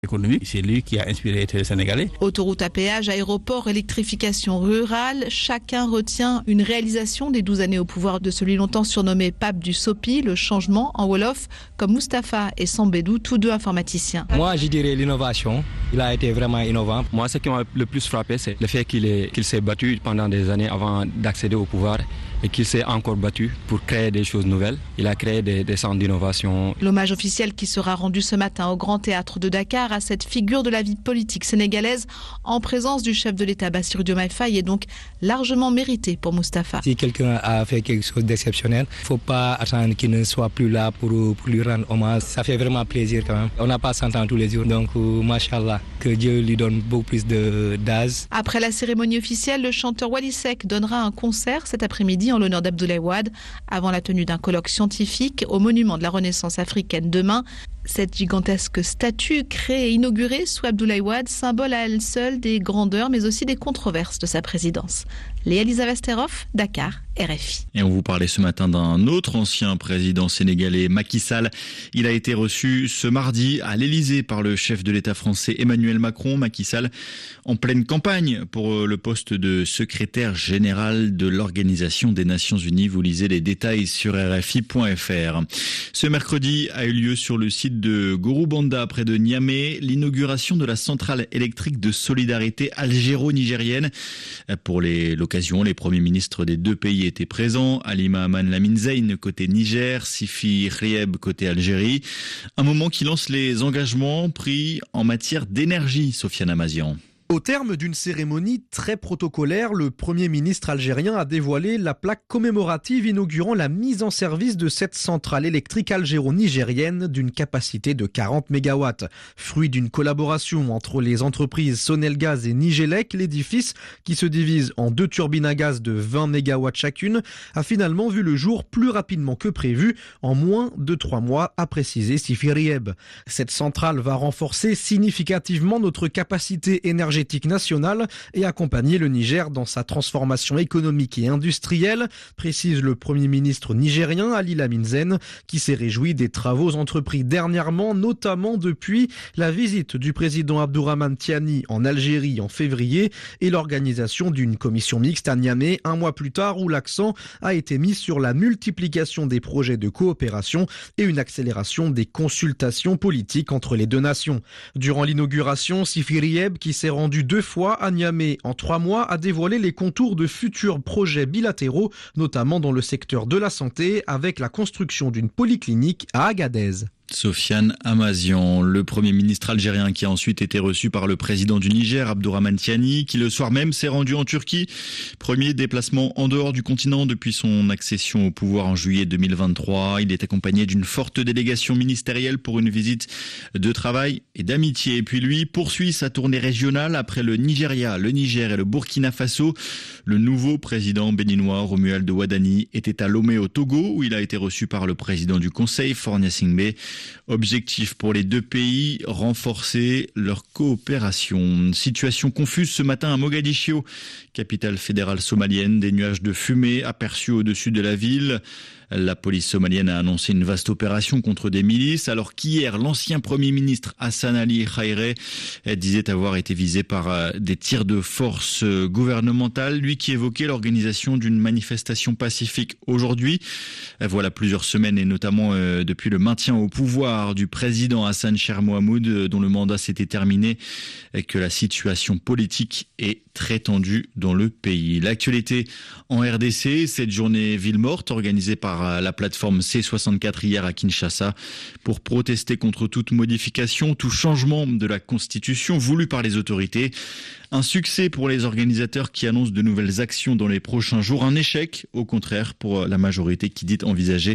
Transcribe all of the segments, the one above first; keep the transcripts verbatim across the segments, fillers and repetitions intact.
économique. C'est lui qui a inspiré les Sénégalais. Autoroute à péage, aéroport, électrification rurale, chacun retient une réalisation des douze années au pouvoir de celui longtemps surnommé pape du Sopi, le changement en Wolof, comme Moustapha et Sambedou, tous deux informaticiens. Moi, je dirais l'innovation. Il a été vraiment innovant. Moi, ce qui m'a le plus frappé, c'est le fait qu'il, est, qu'il s'est battu pendant des années avant d'accéder au pouvoir et qu'il s'est encore battu pour créer des choses nouvelles. Il a créé des, des centres d'innovation. L'hommage officiel qui sera rendu ce matin au Grand Théâtre de Dakar à cette figure de la vie politique sénégalaise en présence du chef de l'État Bassirou Diomaye Faye est donc largement mérité pour Moustapha. Si quelqu'un a fait quelque chose d'exceptionnel, il ne faut pas attendre qu'il ne soit plus là pour, pour lui rendre hommage. Ça fait vraiment plaisir quand même. On n'a pas cent ans tous les jours, donc euh, machallah, que Dieu lui donne beaucoup plus de, d'âge. Après la cérémonie officielle, le chanteur Wally Seck donnera un concert cet après-midi en l'honneur d'Abdoulaye Wade avant la tenue d'un colloque scientifique au monument de la Renaissance africaine demain. Cette gigantesque statue créée et inaugurée sous Abdoulaye Wade, symbole à elle seule des grandeurs mais aussi des controverses de sa présidence. Léa Lisa Vesterhoff, Dakar, R F I. Et on vous parlait ce matin d'un autre ancien président sénégalais, Macky Sall. Il a été reçu ce mardi à l'Elysée par le chef de l'État français Emmanuel Macron. Macky Sall en pleine campagne pour le poste de secrétaire général de l'Organisation des Nations Unies. Vous lisez les détails sur R F I point F R. Ce mercredi a eu lieu sur le site de Gorubanda près de Niamey l'inauguration de la centrale électrique de solidarité algéro-nigérienne. Pour les, l'occasion, les premiers ministres des deux pays étaient présents. Halima Aman Lamine Zeyn côté Niger, Sifi Rieb côté Algérie. Un moment qui lance les engagements pris en matière d'énergie, Sofiane Amazian. Au terme d'une cérémonie très protocolaire, le Premier ministre algérien a dévoilé la plaque commémorative inaugurant la mise en service de cette centrale électrique algéro-nigérienne d'une capacité de quarante mégawatts. Fruit d'une collaboration entre les entreprises Sonelgaz et Nigélec, l'édifice, qui se divise en deux turbines à gaz de vingt mégawatts chacune, a finalement vu le jour plus rapidement que prévu, en moins de trois mois, a précisé Sifi Rieb. Cette centrale va renforcer significativement notre capacité énergétique nationale et accompagner le Niger dans sa transformation économique et industrielle, précise le Premier ministre nigérien Ali Lamine Zeyn, qui s'est réjoui des travaux entrepris dernièrement, notamment depuis la visite du président Abdourahmane Tiani en Algérie en février et l'organisation d'une commission mixte à Niamey un mois plus tard où l'accent a été mis sur la multiplication des projets de coopération et une accélération des consultations politiques entre les deux nations. Durant l'inauguration, Sifi Rieb, qui s'est rendu deux fois à Niamey en trois mois, a dévoilé les contours de futurs projets bilatéraux, notamment dans le secteur de la santé, avec la construction d'une polyclinique à Agadez. Sofiane Amazian, le Premier ministre algérien qui a ensuite été reçu par le président du Niger, Abdourahmane Tiani, qui le soir même s'est rendu en Turquie. Premier déplacement en dehors du continent depuis son accession au pouvoir en juillet deux mille vingt-trois. Il est accompagné d'une forte délégation ministérielle pour une visite de travail et d'amitié. Et puis lui poursuit sa tournée régionale après le Nigeria, le Niger et le Burkina Faso. Le nouveau président béninois, Romuald Wadani, était à Lomé au Togo où il a été reçu par le président du Conseil, Faure Gnassingbé. Objectif pour les deux pays, renforcer leur coopération. Situation confuse ce matin à Mogadiscio, capitale fédérale somalienne. Des nuages de fumée aperçus au-dessus de la ville. La police somalienne a annoncé une vaste opération contre des milices, alors qu'hier, l'ancien Premier ministre Hassan Ali Khairé disait avoir été visé par des tirs de force gouvernementale, lui qui évoquait l'organisation d'une manifestation pacifique aujourd'hui. Voilà plusieurs semaines et notamment euh, depuis le maintien au pouvoir du président Hassan Cheikh Mohamoud, dont le mandat s'était terminé, et que la situation politique est très tendue dans le pays. L'actualité en R D C, cette journée ville morte organisée par la plateforme C soixante-quatre hier à Kinshasa pour protester contre toute modification, tout changement de la constitution voulu par les autorités. Un succès pour les organisateurs qui annoncent de nouvelles actions dans les prochains jours. Un échec, au contraire, pour la majorité qui dit envisager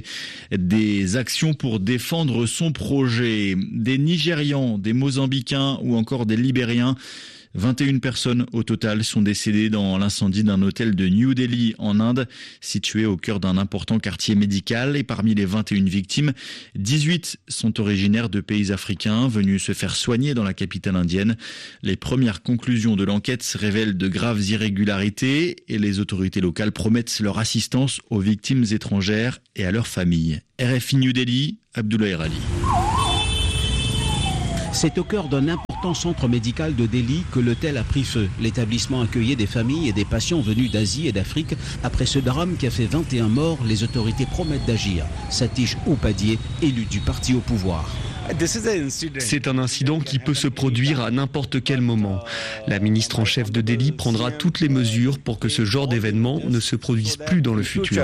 des actions pour défendre son projet. Des Nigérians, des Mozambicains ou encore des Libériens. vingt et une personnes au total sont décédées dans l'incendie d'un hôtel de New Delhi en Inde, situé au cœur d'un important quartier médical. Et parmi les vingt et une victimes, dix-huit sont originaires de pays africains venus se faire soigner dans la capitale indienne. Les premières conclusions de l'enquête révèlent de graves irrégularités et les autorités locales promettent leur assistance aux victimes étrangères et à leurs familles. R F I New Delhi, Abdoulaye Rali. C'est au cœur d'un important centre médical de Delhi que l'hôtel a pris feu. L'établissement accueillait des familles et des patients venus d'Asie et d'Afrique. Après ce drame qui a fait vingt et un morts, les autorités promettent d'agir. Satish Upadhyay, élu du parti au pouvoir. C'est un incident qui peut se produire à n'importe quel moment. La ministre en chef de Delhi prendra toutes les mesures pour que ce genre d'événement ne se produise plus dans le futur.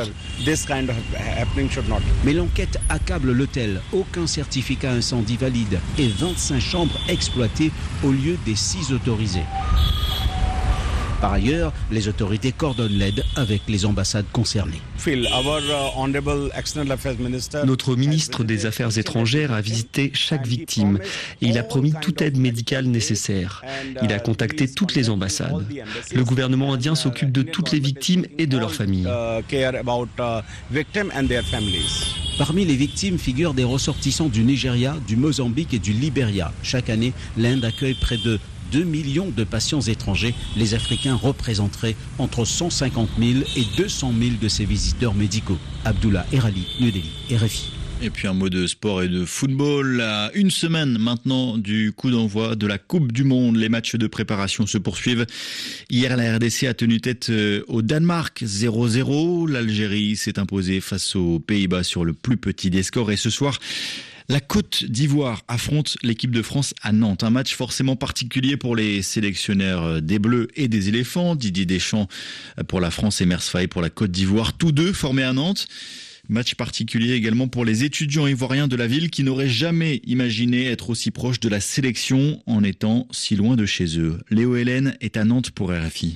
Mais l'enquête accable l'hôtel. Aucun certificat incendie valide et vingt-cinq chambres exploitées au lieu des six autorisées. Par ailleurs, les autorités coordonnent l'aide avec les ambassades concernées. Notre ministre des Affaires étrangères a visité chaque victime et il a promis toute aide médicale nécessaire. Il a contacté toutes les ambassades. Le gouvernement indien s'occupe de toutes les victimes et de leurs familles. Parmi les victimes figurent des ressortissants du Nigeria, du Mozambique et du Libéria. Chaque année, l'Inde accueille près de deux millions de patients étrangers. Les Africains représenteraient entre cent cinquante mille et deux cent mille de ces visiteurs médicaux. Abdullah Erali, New Delhi, R F I. Et puis un mot de sport et de football. À une semaine maintenant du coup d'envoi de la Coupe du Monde, les matchs de préparation se poursuivent. Hier, la R D C a tenu tête au Danemark zéro zéro. L'Algérie s'est imposée face aux Pays-Bas sur le plus petit des scores. Et ce soir, la Côte d'Ivoire affronte l'équipe de France à Nantes. Un match forcément particulier pour les sélectionneurs des Bleus et des Éléphants. Didier Deschamps pour la France et Mers Faye pour la Côte d'Ivoire. Tous deux formés à Nantes. Match particulier également pour les étudiants ivoiriens de la ville qui n'auraient jamais imaginé être aussi proches de la sélection en étant si loin de chez eux. Léo Hélène est à Nantes pour R F I.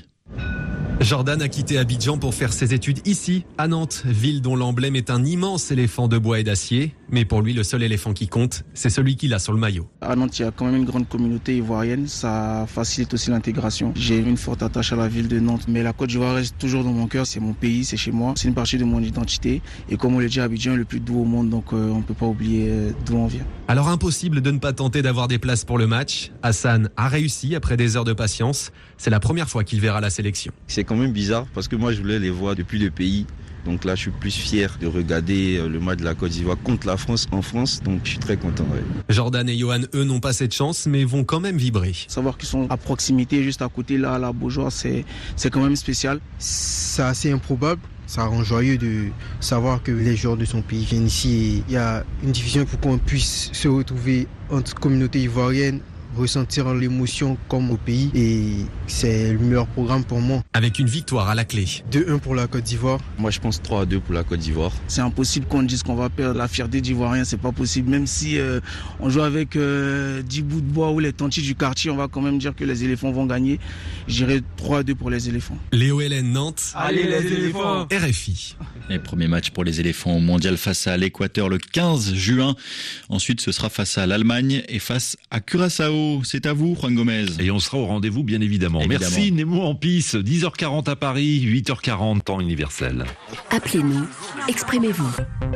Jordan a quitté Abidjan pour faire ses études ici, à Nantes, ville dont l'emblème est un immense éléphant de bois et d'acier. Mais pour lui, le seul éléphant qui compte, c'est celui qu'il a sur le maillot. À Nantes, il y a quand même une grande communauté ivoirienne, ça facilite aussi l'intégration. J'ai une forte attache à la ville de Nantes, mais la Côte d'Ivoire reste toujours dans mon cœur, c'est mon pays, c'est chez moi, c'est une partie de mon identité. Et comme on le dit, Abidjan est le plus doux au monde, donc euh, on ne peut pas oublier euh, d'où on vient. Alors impossible de ne pas tenter d'avoir des places pour le match. Hassan a réussi après des heures de patience. C'est la première fois qu'il verra la sélection. C'est quand même bizarre parce que moi je voulais les voir depuis le pays. Donc là je suis plus fier de regarder le match de la Côte d'Ivoire contre la France en France. Donc je suis très content. Ouais. Jordan et Johan, eux, n'ont pas cette chance mais vont quand même vibrer. Savoir qu'ils sont à proximité, juste à côté là, à la Beaujoire, c'est, c'est quand même spécial. C'est assez improbable. Ça rend joyeux de savoir que les joueurs de son pays viennent ici et il y a une division pour qu'on puisse se retrouver entre communauté ivoirienne, ressentir l'émotion comme au pays et c'est le meilleur programme pour moi. Avec une victoire à la clé. deux un pour la Côte d'Ivoire. Moi je pense trois à deux pour la Côte d'Ivoire. C'est impossible qu'on dise qu'on va perdre la fierté d'Ivoirien, c'est pas possible. Même si euh, on joue avec euh, dix bouts de bois ou les tantis du quartier, on va quand même dire que les éléphants vont gagner. J'irai trois à deux pour les éléphants. Léo Hélène, Nantes. Allez les éléphants. R F I. Les premiers matchs pour les éléphants au mondial face à l'Équateur le quinze juin. Ensuite ce sera face à l'Allemagne et face à Curaçao. C'est à vous, Juan Gomez. Et on sera au rendez-vous, bien évidemment. évidemment. Merci, Nemo en pisse. dix heures quarante à Paris, huit heures quarante, temps universel. Appelez-nous, exprimez-vous.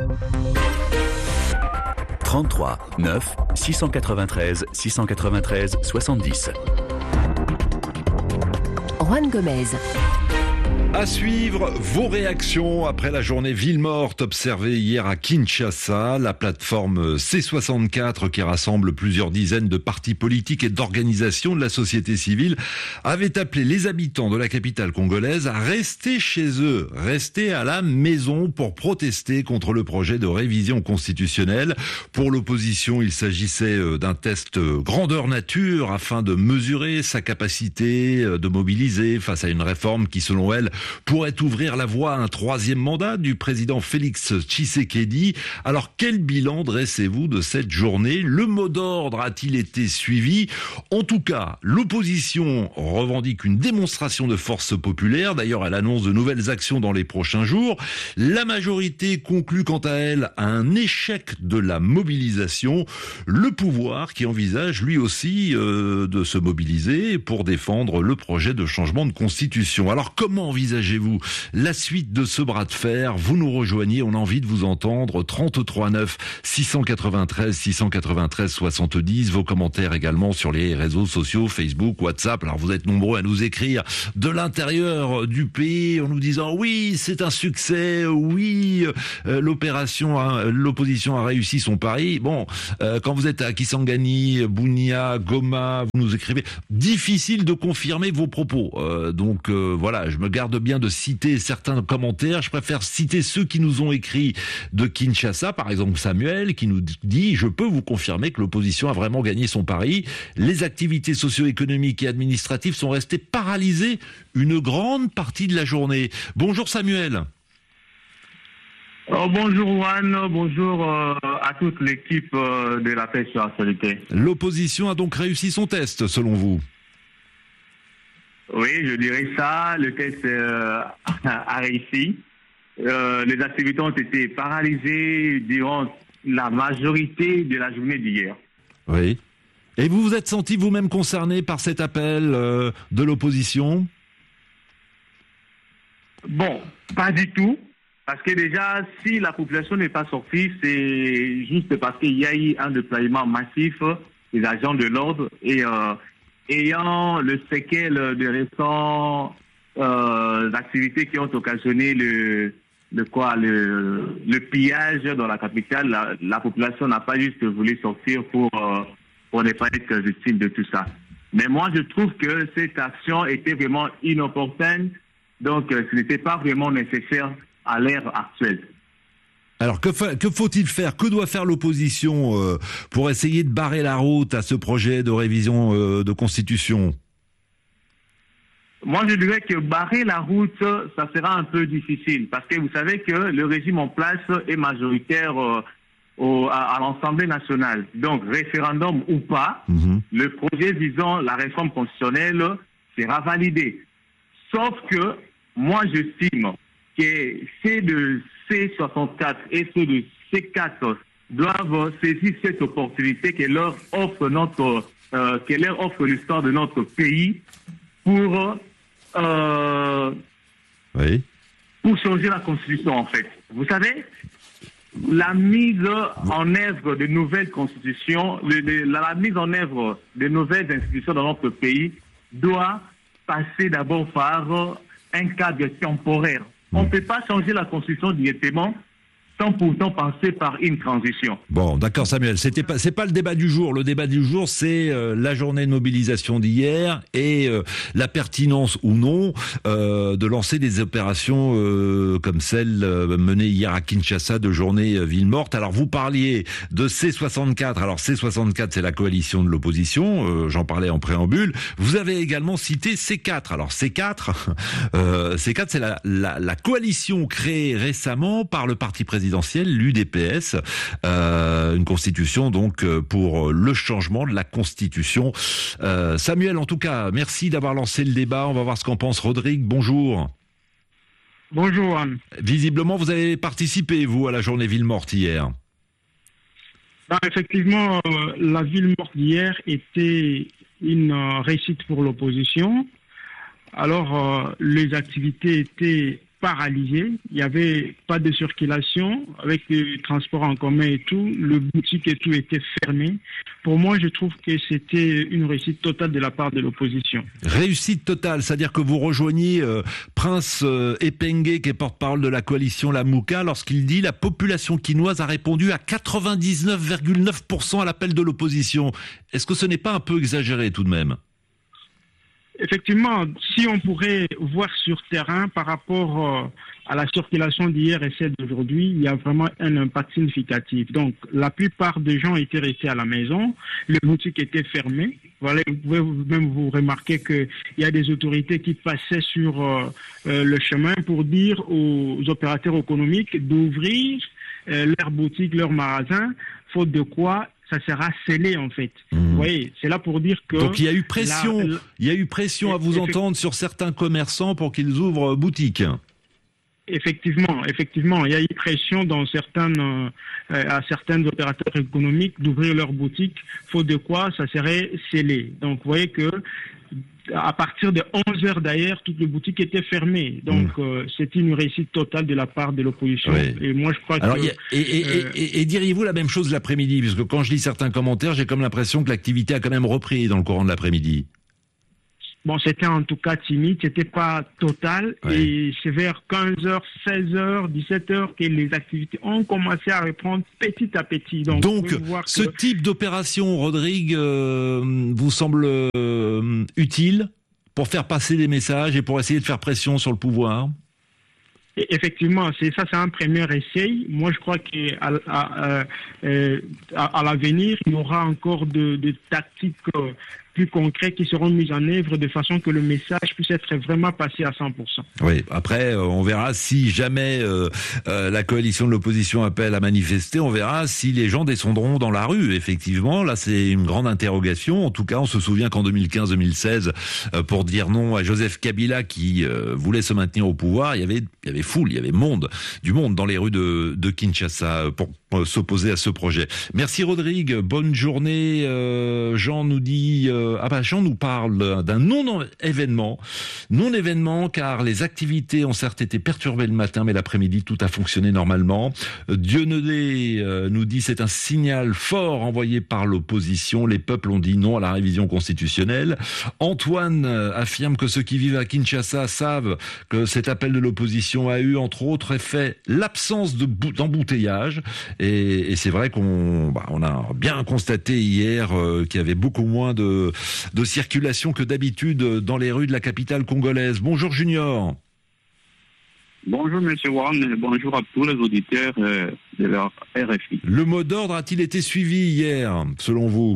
trente-trois neuf six cent quatre-vingt-treize six cent quatre-vingt-treize soixante-dix. Juan Gomez. À suivre vos réactions après la journée ville morte observée hier à Kinshasa. La plateforme C soixante-quatre qui rassemble plusieurs dizaines de partis politiques et d'organisations de la société civile avait appelé les habitants de la capitale congolaise à rester chez eux, rester à la maison pour protester contre le projet de révision constitutionnelle. Pour l'opposition, il s'agissait d'un test grandeur nature afin de mesurer sa capacité de mobiliser face à une réforme qui, selon elle, pourrait ouvrir la voie à un troisième mandat du président Félix Tshisekedi. Alors quel bilan dressez-vous de cette journée? Le mot d'ordre a-t-il été suivi? En tout cas, l'opposition revendique une démonstration de force populaire. D'ailleurs, elle annonce de nouvelles actions dans les prochains jours. La majorité conclut quant à elle à un échec de la mobilisation. Le pouvoir qui envisage lui aussi euh, de se mobiliser pour défendre le projet de changement de constitution. Alors comment envisage envisagez-vous la suite de ce bras de fer? Vous nous rejoignez, on a envie de vous entendre. trente-trois neuf six cent quatre-vingt-treize six cent quatre-vingt-treize soixante-dix. Vos commentaires également sur les réseaux sociaux, Facebook, WhatsApp. Alors vous êtes nombreux à nous écrire de l'intérieur du pays en nous disant oui, c'est un succès, oui, euh, l'opération, hein, l'opposition a réussi son pari. Bon, euh, quand vous êtes à Kisangani, Bunia, Goma, vous nous écrivez. Difficile de confirmer vos propos. Euh, donc euh, voilà, je me garde bien de citer certains commentaires. Je préfère citer ceux qui nous ont écrit de Kinshasa, par exemple Samuel, qui nous dit « Je peux vous confirmer que l'opposition a vraiment gagné son pari. Les activités socio-économiques et administratives sont restées paralysées une grande partie de la journée. » Bonjour Samuel. Oh, bonjour Juan, bonjour euh, à toute l'équipe euh, de la paix sur l'actualité. L'opposition a donc réussi son test, selon vous? Oui, je dirais ça. Le test euh, a réussi. Euh, les activités ont été paralysées durant la majorité de la journée d'hier. Oui. Et vous vous êtes senti vous-même concerné par cet appel euh, de l'opposition? Bon, pas du tout. Parce que déjà, si la population n'est pas sortie, c'est juste parce qu'il y a eu un déploiement massif des agents de l'ordre et euh, ayant le séquel de récentes euh, activités qui ont occasionné le, le, quoi, le, le pillage dans la capitale, la, la population n'a pas juste voulu sortir pour, euh, pour ne pas être victime de tout ça. Mais moi, je trouve que cette action était vraiment inopportune, donc euh, ce n'était pas vraiment nécessaire à l'ère actuelle. Alors, que, fa- que faut-il faire? Que doit faire l'opposition euh, pour essayer de barrer la route à ce projet de révision euh, de constitution? Moi, je dirais que barrer la route, ça sera un peu difficile, parce que vous savez que le régime en place est majoritaire euh, au, à, à l'Assemblée nationale. Donc, référendum ou pas, mmh. le projet visant la réforme constitutionnelle sera validé. Sauf que, moi, j'estime que ceux de C soixante-quatre et ceux de C quatre doivent saisir cette opportunité que leur offre notre, euh, que leur offre l'histoire de notre pays pour, euh, oui. pour changer la Constitution, en fait. Vous savez, la mise en œuvre de nouvelles constitutions, le, de, la, la mise en œuvre de nouvelles institutions dans notre pays doit passer d'abord par un cadre temporaire. On ne peut pas changer la Constitution directement sans pourtant passer par une transition. Bon, d'accord Samuel, c'était pas, c'est pas le débat du jour. Le débat du jour, c'est euh, la journée de mobilisation d'hier et euh, la pertinence ou non euh, de lancer des opérations euh, comme celle euh, menée hier à Kinshasa de journée euh, ville morte. Alors vous parliez de C soixante-quatre. Alors C soixante-quatre, c'est la coalition de l'opposition. Euh, j'en parlais en préambule. Vous avez également cité C quatre. Alors C quatre, euh, C quatre, c'est la, la, la coalition créée récemment par le parti présidentiel, l'U D P S, euh, une constitution donc pour le changement de la constitution. Euh, Samuel, en tout cas, merci d'avoir lancé le débat. On va voir ce qu'en pense Rodrigue. Bonjour. Bonjour Anne. Visiblement, vous avez participé, vous, à la journée ville morte hier. Ben, effectivement, euh, la ville morte d'hier était une euh, réussite pour l'opposition. Alors, euh, les activités étaient paralysé, il n'y avait pas de circulation avec les transports en commun et tout, le boutique et tout était fermé. Pour moi, je trouve que c'était une réussite totale de la part de l'opposition. Réussite totale, c'est-à-dire que vous rejoignez euh, Prince euh, Epengue, qui est porte-parole de la coalition La Mouka, lorsqu'il dit la population quinoise a répondu à quatre-vingt-dix-neuf virgule neuf pour cent à l'appel de l'opposition. Est-ce que ce n'est pas un peu exagéré tout de même ? Effectivement, si on pourrait voir sur terrain par rapport euh, à la circulation d'hier et celle d'aujourd'hui, il y a vraiment un impact significatif. Donc, la plupart des gens étaient restés à la maison, les boutiques étaient fermées. Voilà, vous pouvez même vous remarquer qu'il y a des autorités qui passaient sur euh, euh, le chemin pour dire aux opérateurs économiques d'ouvrir euh, leurs boutiques, leurs magasins, faute de quoi ça sera scellé en fait. Mmh. Vous voyez, c'est là pour dire que... Donc il y a eu pression, la, la... il y a eu pression à vous Effect... entendre sur certains commerçants pour qu'ils ouvrent boutique. Effectivement, effectivement, il y a eu pression dans certaines, euh, à certains opérateurs économiques d'ouvrir leurs boutiques, faute de quoi ça serait scellé. Donc, vous voyez que à partir de onze heures d'ailleurs, toutes les boutiques étaient fermées. Donc, mmh. euh, c'est une réussite totale de la part de l'opposition. Oui. Et moi, je crois Alors, que... Y a, et, et, euh, et, et, et diriez-vous la même chose l'après-midi? Parce que quand je lis certains commentaires, j'ai comme l'impression que l'activité a quand même repris dans le courant de l'après-midi. Bon, c'était en tout cas timide, c'était pas total, oui. Et c'est vers quinze heures, seize heures, dix-sept heures que les activités ont commencé à reprendre petit à petit. Donc, Donc ce que... type d'opération, Rodrigue, euh, vous semble euh, utile pour faire passer des messages et pour essayer de faire pression sur le pouvoir? Et effectivement, c'est ça, c'est un premier essai. Moi, je crois qu'à à, à, à, à l'avenir, il y aura encore de, de tactiques euh, plus concrets qui seront mises en œuvre de façon que le message puisse être vraiment passé à cent pour cent. Oui, après, euh, on verra si jamais euh, euh, la coalition de l'opposition appelle à manifester, on verra si les gens descendront dans la rue. Effectivement, là, c'est une grande interrogation. En tout cas, on se souvient qu'en deux mille quinze deux mille seize, euh, pour dire non à Joseph Kabila qui euh, voulait se maintenir au pouvoir, il y avait, il y avait foule, il y avait monde, du monde dans les rues de, de Kinshasa pour, pour s'opposer à ce projet. Merci Rodrigue, bonne journée. Euh, Jean nous dit... Euh, ah bah Jean nous parle d'un non-événement, non-événement car les activités ont certes été perturbées le matin, mais l'après-midi tout a fonctionné normalement. Dieudonné euh, nous dit c'est un signal fort envoyé par l'opposition. Les peuples ont dit non à la révision constitutionnelle. Antoine euh, affirme que ceux qui vivent à Kinshasa savent que cet appel de l'opposition a eu entre autres effet l'absence de d'embouteillage et, et c'est vrai qu'on bah, on a bien constaté hier euh, qu'il y avait beaucoup moins de de circulation que d'habitude dans les rues de la capitale congolaise. Bonjour Junior. Bonjour Monsieur Warren et bonjour à tous les auditeurs euh, de la R F I. Le mot d'ordre a-t-il été suivi hier, selon vous?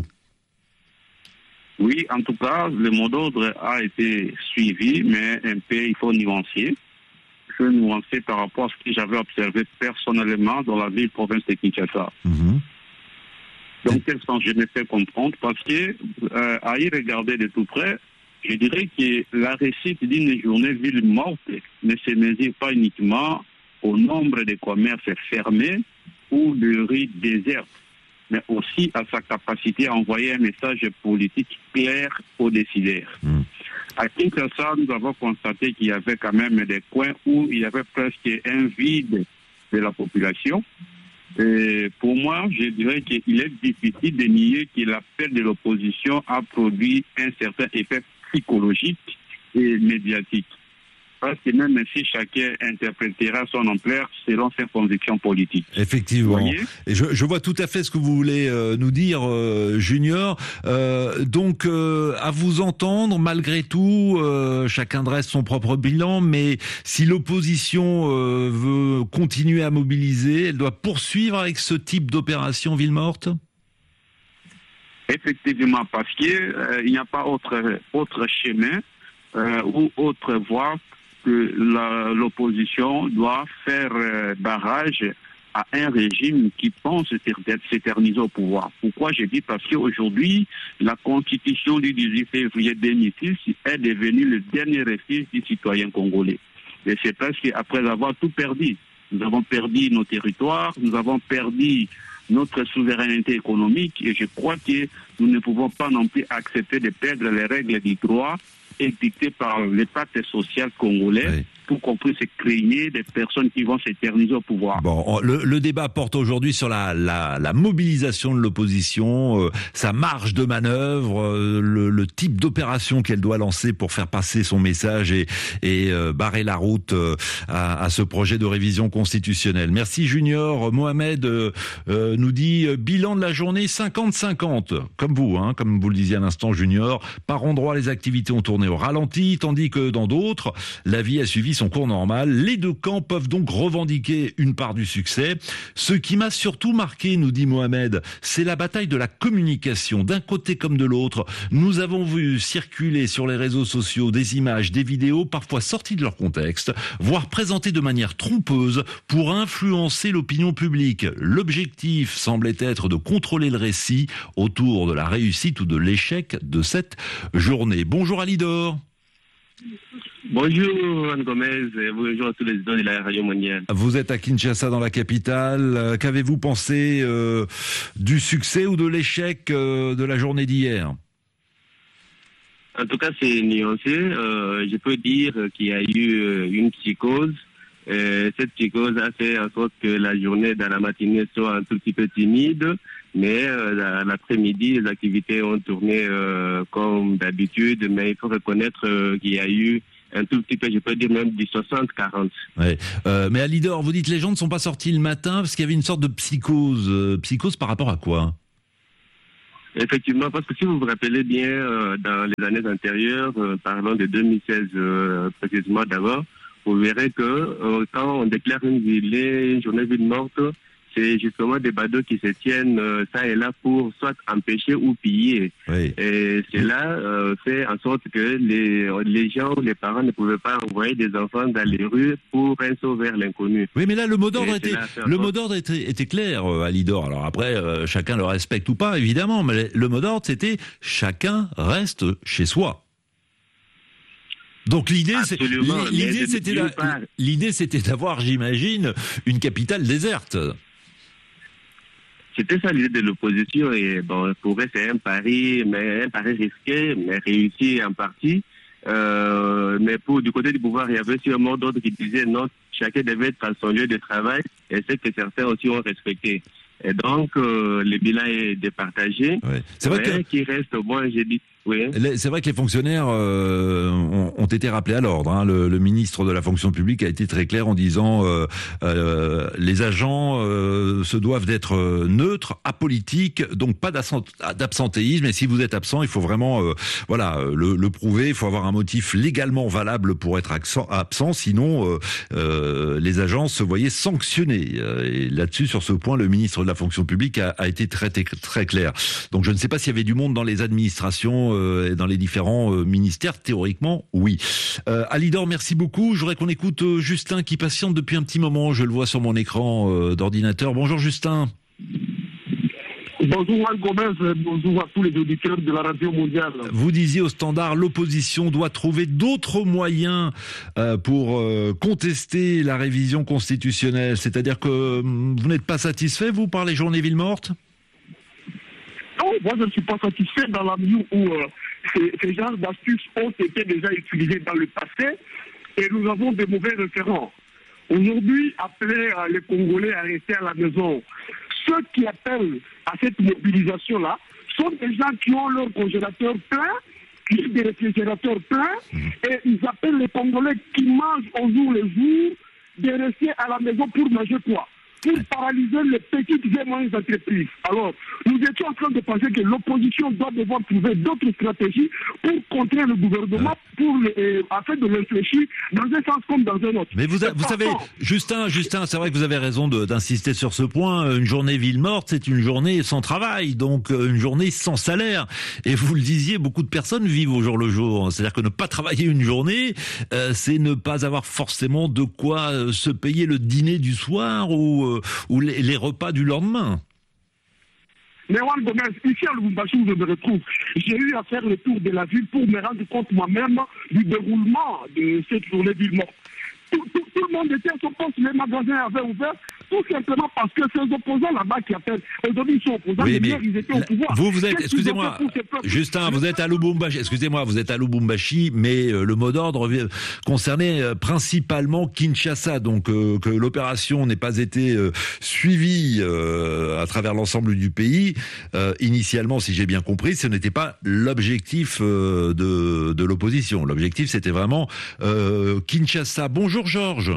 Oui, en tout cas, le mot d'ordre a été suivi, mais un peu, il faut nuancer. Je vais nuancer par rapport à ce que j'avais observé personnellement dans la ville-province de Kinshasa. Mmh. Dans quel sens je me fais comprendre? Parce que, euh, à y regarder de tout près, je dirais que la réussite d'une journée ville morte ne se mesure pas uniquement au nombre de commerces fermés ou de rues désertes, mais aussi à sa capacité à envoyer un message politique clair aux décideurs. Mmh. À Kinshasa, nous avons constaté qu'il y avait quand même des coins où il y avait presque un vide de la population. Et pour moi, je dirais qu'il est difficile de nier que l'appel de l'opposition a produit un certain effet psychologique et médiatique. Parce que même si chacun interprétera son ampleur selon ses convictions politiques. Effectivement. Et je, je vois tout à fait ce que vous voulez euh, nous dire, euh, Junior. Euh, donc, euh, à vous entendre, malgré tout, euh, chacun dresse son propre bilan, mais si l'opposition euh, veut continuer à mobiliser, elle doit poursuivre avec ce type d'opération ville morte? Effectivement, parce qu'il euh, n'y a pas autre, autre chemin euh, ou autre voie que la, l'opposition doit faire euh, barrage à un régime qui pense s'éterniser au pouvoir. Pourquoi je dis? Parce qu'aujourd'hui, la constitution du dix-huit février deux mille six est devenue le dernier refuge du citoyen congolais. Et c'est parce qu'après avoir tout perdu, nous avons perdu nos territoires, nous avons perdu notre souveraineté économique, et je crois que nous ne pouvons pas non plus accepter de perdre les règles du droit édictées par le pacte social congolais, oui, pour qu'on puisse créer des personnes qui vont s'éterniser au pouvoir. Bon, le, le débat porte aujourd'hui sur la, la, la mobilisation de l'opposition, euh, sa marge de manœuvre, euh, le, le type d'opération qu'elle doit lancer pour faire passer son message et, et euh, barrer la route euh, à, à ce projet de révision constitutionnelle. Merci Junior. Mohamed euh, euh, nous dit euh, bilan de la journée cinquante cinquante, comme vous, hein, comme vous le disiez à l'instant Junior. Par endroits, les activités ont tourné au ralenti, tandis que dans d'autres, la vie a suivi son cours normal. Les deux camps peuvent donc revendiquer une part du succès. Ce qui m'a surtout marqué, nous dit Mohamed, c'est la bataille de la communication. D'un côté comme de l'autre, nous avons vu circuler sur les réseaux sociaux des images, des vidéos parfois sorties de leur contexte, voire présentées de manière trompeuse pour influencer l'opinion publique. L'objectif semblait être de contrôler le récit autour de la réussite ou de l'échec de cette journée. Bonjour Alidor. Bonjour Anne Gomez, bonjour à tous les éditeurs de la radio mondiale. Vous êtes à Kinshasa, dans la capitale. Euh, qu'avez-vous pensé euh, du succès ou de l'échec euh, de la journée d'hier? En tout cas, c'est nuancé. Euh, je peux dire qu'il y a eu euh, une psychose. Euh, cette psychose a fait en sorte que la journée dans la matinée soit un tout petit peu timide, mais euh, l'après-midi, les activités ont tourné euh, comme d'habitude, mais il faut reconnaître euh, qu'il y a eu un tout petit peu, je peux dire même du soixante quarante. Ouais. Euh, mais à Lidor, vous dites les gens ne sont pas sortis le matin parce qu'il y avait une sorte de psychose. Euh, psychose par rapport à quoi? Effectivement, parce que si vous vous rappelez bien, euh, dans les années antérieures, euh, parlons de deux mille seize euh, précisément d'abord, vous verrez que euh, quand on déclare une ville, une journée ville morte, c'est justement des badauds qui se tiennent euh, ça et là pour soit empêcher ou piller. Oui. Et cela euh, fait en sorte que les, les gens ou les parents ne pouvaient pas envoyer des enfants dans les rues pour un saut vers l'inconnu. Oui, mais là, le mot d'ordre Et était, cela, le mot d'ordre était, était clair euh, à Lidor. Alors après, euh, chacun le respecte ou pas, évidemment, mais le mot d'ordre, c'était chacun reste chez soi. Donc l'idée, c'est, Absolument, mais l'idée, de- c'était, d'une d'a- part- l'idée, c'était d'avoir, j'imagine, une capitale déserte. C'était ça l'idée de l'opposition et bon, pour eux c'est un pari, mais un pari risqué, mais réussi en partie. Euh, mais pour du côté du pouvoir, il y avait aussi un mot d'ordre qui disait non, chacun devait être à son lieu de travail, et c'est que certains aussi ont respecté. Et donc euh, le bilan est départagé. Ouais. C'est vrai mais que qu'il reste au moins, j'ai dit. Oui. Les- C'est vrai que les fonctionnaires euh, ont, ont été rappelés à l'ordre. Hein. Le, le ministre de la fonction publique a été très clair en disant euh, euh, les agents euh, se doivent d'être euh, neutres, apolitiques, donc pas d'absent- d'absentéisme. Et si vous êtes absent, il faut vraiment euh, voilà le, le prouver. Il faut avoir un motif légalement valable pour être accent- absent. Sinon, euh, euh, les agents se voyaient sanctionnés. Euh, Et là-dessus, sur ce point, le ministre de la fonction publique a, a été très, très très clair. Donc, je ne sais pas s'il y avait du monde dans les administrations euh, et dans les différents euh, ministères. Théoriquement, oui. Euh, Alidor, merci beaucoup. Je voudrais qu'on écoute euh, Justin qui patiente depuis un petit moment. Je le vois sur mon écran euh, d'ordinateur. Bonjour Justin. Bonjour Juan Gomez, bonjour à tous les auditeurs de la radio mondiale. Vous disiez au Standard, l'opposition doit trouver d'autres moyens euh, pour euh, contester la révision constitutionnelle. C'est-à-dire que euh, vous n'êtes pas satisfait, vous, par les journées villes mortes ? Non, moi je ne suis pas satisfait dans la mesure où euh, ces, ces genres d'astuces ont été déjà utilisés dans le passé et nous avons de mauvais référents. Aujourd'hui, appeler euh, les Congolais à rester à la maison, ceux qui appellent à cette mobilisation-là sont des gens qui ont leur congélateur plein, qui ont des réfrigérateurs pleins, et ils appellent les Congolais qui mangent au jour le jour de rester à la maison pour manger quoi ? Pour paralyser les petites et moyennes entreprises. Alors, nous étions en train de penser que l'opposition doit devoir trouver d'autres stratégies pour contrer le gouvernement, pour le, euh, afin de réfléchir dans un sens comme dans un autre. Mais vous, a- vous savez, Justin, Justin, c'est vrai que vous avez raison de- d'insister sur ce point. Une journée ville morte, c'est une journée sans travail, donc euh, une journée sans salaire. Et vous le disiez, beaucoup de personnes vivent au jour le jour. C'est-à-dire que ne pas travailler une journée, euh, c'est ne pas avoir forcément de quoi euh, se payer le dîner du soir ou, euh, ou les, les repas du lendemain. Mais Juan Gomez, ici à Lubumbashi où je me retrouve, j'ai eu à faire le tour de la ville pour me rendre compte moi-même du déroulement de cette journée ville morte. Tout, tout, tout le monde était à son poste, les magasins avaient ouvert, tout simplement parce que ces opposants là-bas qui appellent, aujourd'hui ils sont opposants, Oui, mais mais hier ils étaient au pouvoir. Vous, vous êtes, Qu'est-ce qu'ils ont excusez-moi, fait pour ces peuples ? Justin, vous êtes à Lubumbashi, excusez-moi, vous êtes à Lubumbashi, mais euh, le mot d'ordre euh, concernait euh, principalement Kinshasa, donc euh, que l'opération n'ait pas été euh, suivie euh, à travers l'ensemble du pays. Euh, initialement, si j'ai bien compris, ce n'était pas l'objectif euh, de, de l'opposition. L'objectif, c'était vraiment euh, Kinshasa. Bonjour Georges.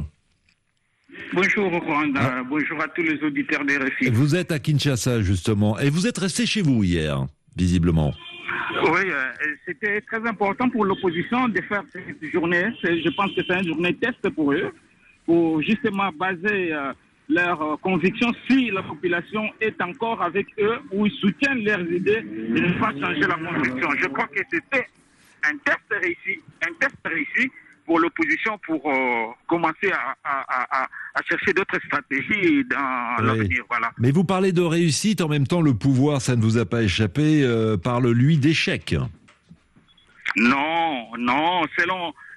Bonjour Rwanda, bonjour à tous les auditeurs des R F I. Vous êtes à Kinshasa justement, et vous êtes resté chez vous hier, visiblement. Oui, euh, c'était très important pour l'opposition de faire cette journée. C'est- Je pense que c'est une journée test pour eux, pour justement baser euh, leurs euh, convictions si la population est encore avec eux ou ils soutiennent leurs idées et ne pas changer la conviction. Je crois que c'était un test réussi, un test réussi pour l'opposition pour euh, commencer à, à, à, à chercher d'autres stratégies dans Oui. l'avenir. Voilà. Mais vous parlez de réussite, en même temps le pouvoir, ça ne vous a pas échappé, euh, parle lui d'échec. Non, non, selon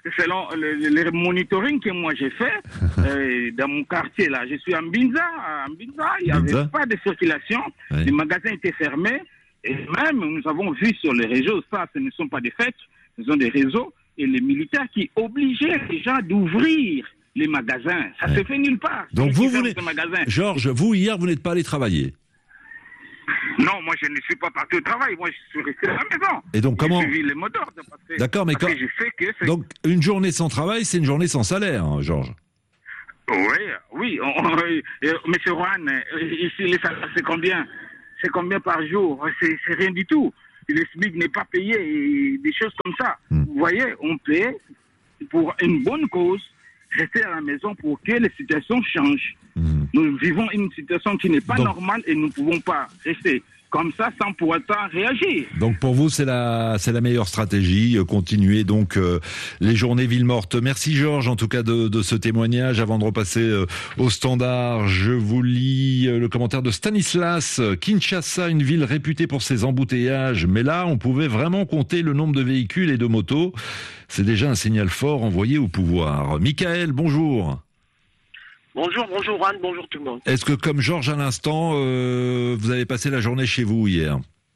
selon le, le, le monitoring que moi j'ai fait, euh, dans mon quartier, là, je suis en Binza, à Binza, il n'y avait pas de circulation, ouais. Les magasins étaient fermés, et même, nous avons vu sur les réseaux, ça, ce ne sont pas des fêtes, ce sont des réseaux, et les militaires qui obligeaient les gens d'ouvrir les magasins. Ça ouais. se fait nulle part. Donc vous, vous Georges, vous, hier, vous n'êtes pas allé travailler? Non, moi je ne suis pas parti au travail, moi je suis resté à la maison. Et donc comment? J'ai suivi les mots d'ordre. D'accord, mais quand... que donc une journée sans travail, c'est une journée sans salaire, hein, Georges. Oui, oui. On, on, euh, Monsieur Juan, ici les salaires c'est combien? C'est combien par jour? C'est, c'est rien du tout. Le S M I C n'est pas payé, et des choses comme ça. Hmm. Vous voyez, on paie pour une bonne cause, rester à la maison pour que les situations changent. Mmh. Nous vivons une situation qui n'est pas donc, normale et nous ne pouvons pas rester comme ça sans pour autant réagir. Donc pour vous, c'est la, c'est la meilleure stratégie, euh, continuer donc euh, les journées villes mortes. Merci Georges en tout cas de, de ce témoignage. Avant de repasser euh, au standard, je vous lis euh, le commentaire de Stanislas. Kinshasa, une ville réputée pour ses embouteillages, mais là on pouvait vraiment compter le nombre de véhicules et de motos. C'est déjà un signal fort envoyé au pouvoir. Michael, bonjour. Bonjour, bonjour Juan, bonjour tout le monde. Est-ce que comme Georges à l'instant, euh, vous avez passé la journée chez vous hier?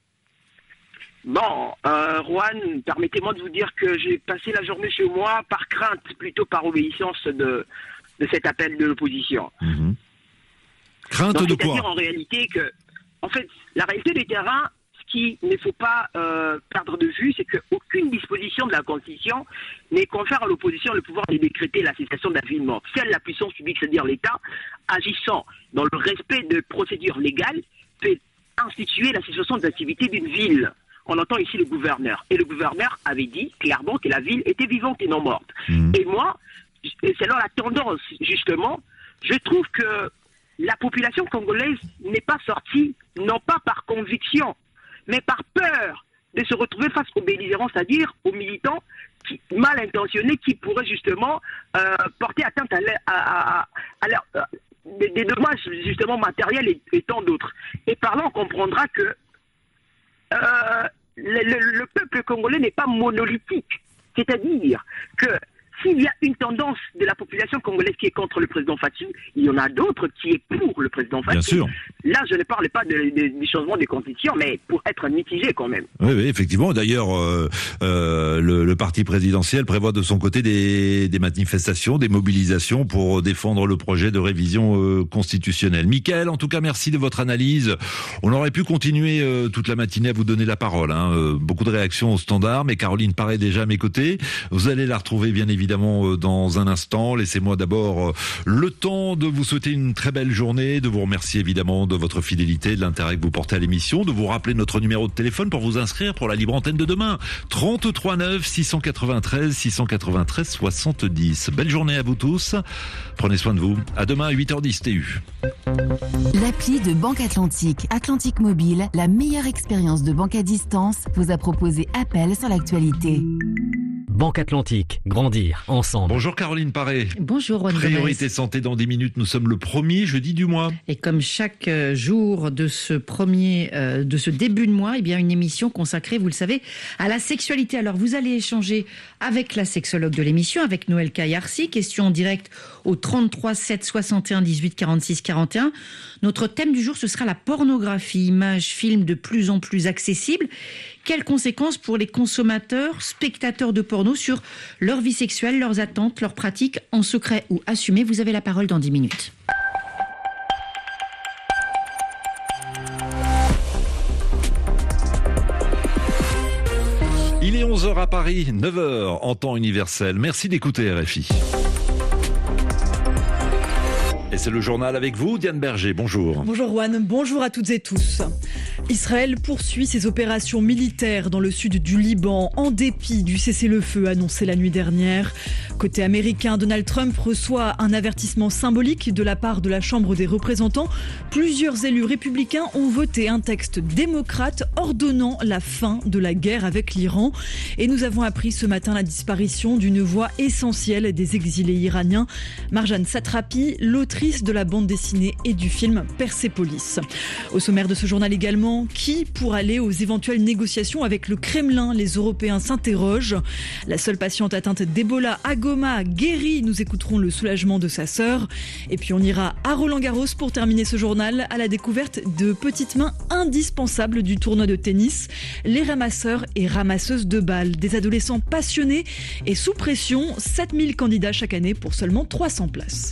Bon, euh, Juan, permettez-moi de vous dire que j'ai passé la journée chez moi par crainte, plutôt par obéissance de, de cet appel de l'opposition. Mmh. Crainte Donc, de quoi? C'est-à-dire en réalité que, en fait, la réalité du terrain, ce qu'il ne faut pas euh, perdre de vue, c'est qu'aucune disposition de la Constitution n'est confère à l'opposition le pouvoir de décréter la cessation de la ville morte. Seule la puissance publique, c'est-à-dire l'État, agissant dans le respect de procédures légales, peut instituer la cessation des activités d'une ville. On entend ici le gouverneur. Et le gouverneur avait dit clairement que la ville était vivante et non morte. Mmh. Et moi, selon la tendance, justement, je trouve que la population congolaise n'est pas sortie, non pas par conviction, mais par peur de se retrouver face aux belligérants, c'est-à-dire aux militants qui, mal intentionnés qui pourraient justement euh, porter atteinte à, leur, à, à, à leur, euh, des, des dommages justement matériels et, et tant d'autres. Et par là, on comprendra que euh, le, le, le peuple congolais n'est pas monolithique. C'est-à-dire que s'il y a une tendance de la population congolaise qui est contre le président Fatou, il y en a d'autres qui est pour le président Fatou. Bien sûr. Là, je ne parle pas de, de, du changement des constitutions, mais pour être mitigé quand même. Oui, oui, effectivement. D'ailleurs, euh, euh, le, le parti présidentiel prévoit de son côté des, des manifestations, des mobilisations pour défendre le projet de révision euh, constitutionnelle. Michael, en tout cas, merci de votre analyse. On aurait pu continuer euh, toute la matinée à vous donner la parole. Hein. Euh, beaucoup de réactions au standard, mais Caroline paraît déjà à mes côtés. Vous allez la retrouver, bien évidemment. Évidemment dans un instant. Laissez-moi d'abord le temps de vous souhaiter une très belle journée, de vous remercier évidemment de votre fidélité, de l'intérêt que vous portez à l'émission, de vous rappeler notre numéro de téléphone pour vous inscrire pour la libre antenne de demain. trente-trois neuf six cent quatre-vingt-treize six cent quatre-vingt-treize soixante-dix. Belle journée à vous tous. Prenez soin de vous. À demain à huit heures dix T U. L'appli de Banque Atlantique, Atlantique Mobile, la meilleure expérience de banque à distance, vous a proposé Appel sur l'actualité. Banque Atlantique, grandir ensemble. Bonjour Caroline Paré. Bonjour Juan Gomez. Priorité santé dans dix minutes, nous sommes le premier jeudi du mois. Et comme chaque jour de ce premier, euh, de ce début de mois, eh bien une émission consacrée, vous le savez, à la sexualité. Alors vous allez échanger avec la sexologue de l'émission, avec Noël Kayarsi, question en direct au trente-trois sept soixante et un dix-huit quarante-six quarante et un. Notre thème du jour, ce sera la pornographie, images, films de plus en plus accessibles. Quelles conséquences pour les consommateurs, spectateurs de porno sur leur vie sexuelle, leurs attentes, leurs pratiques, en secret ou assumées? Vous avez la parole dans dix minutes. Il est onze heures à Paris, neuf heures en temps universel. Merci d'écouter R F I. Et c'est le journal avec vous, Diane Berger. Bonjour. Bonjour Juan, bonjour à toutes et tous. Israël poursuit ses opérations militaires dans le sud du Liban en dépit du cessez-le-feu annoncé la nuit dernière. Côté américain, Donald Trump reçoit un avertissement symbolique de la part de la Chambre des représentants. Plusieurs élus républicains ont voté un texte démocrate ordonnant la fin de la guerre avec l'Iran. Et nous avons appris ce matin la disparition d'une voix essentielle des exilés iraniens. Marjane Satrapi, l'autrice l'autrice de la bande dessinée et du film Persépolis. Au sommaire de ce journal également, qui pour aller aux éventuelles négociations avec le Kremlin? Les Européens s'interrogent. La seule patiente atteinte d'Ebola à Goma guérie. Nous écouterons le soulagement de sa sœur. Et puis on ira à Roland-Garros pour terminer ce journal à la découverte de petites mains indispensables du tournoi de tennis. Les ramasseurs et ramasseuses de balles. Des adolescents passionnés et sous pression. sept mille candidats chaque année pour seulement trois cents places.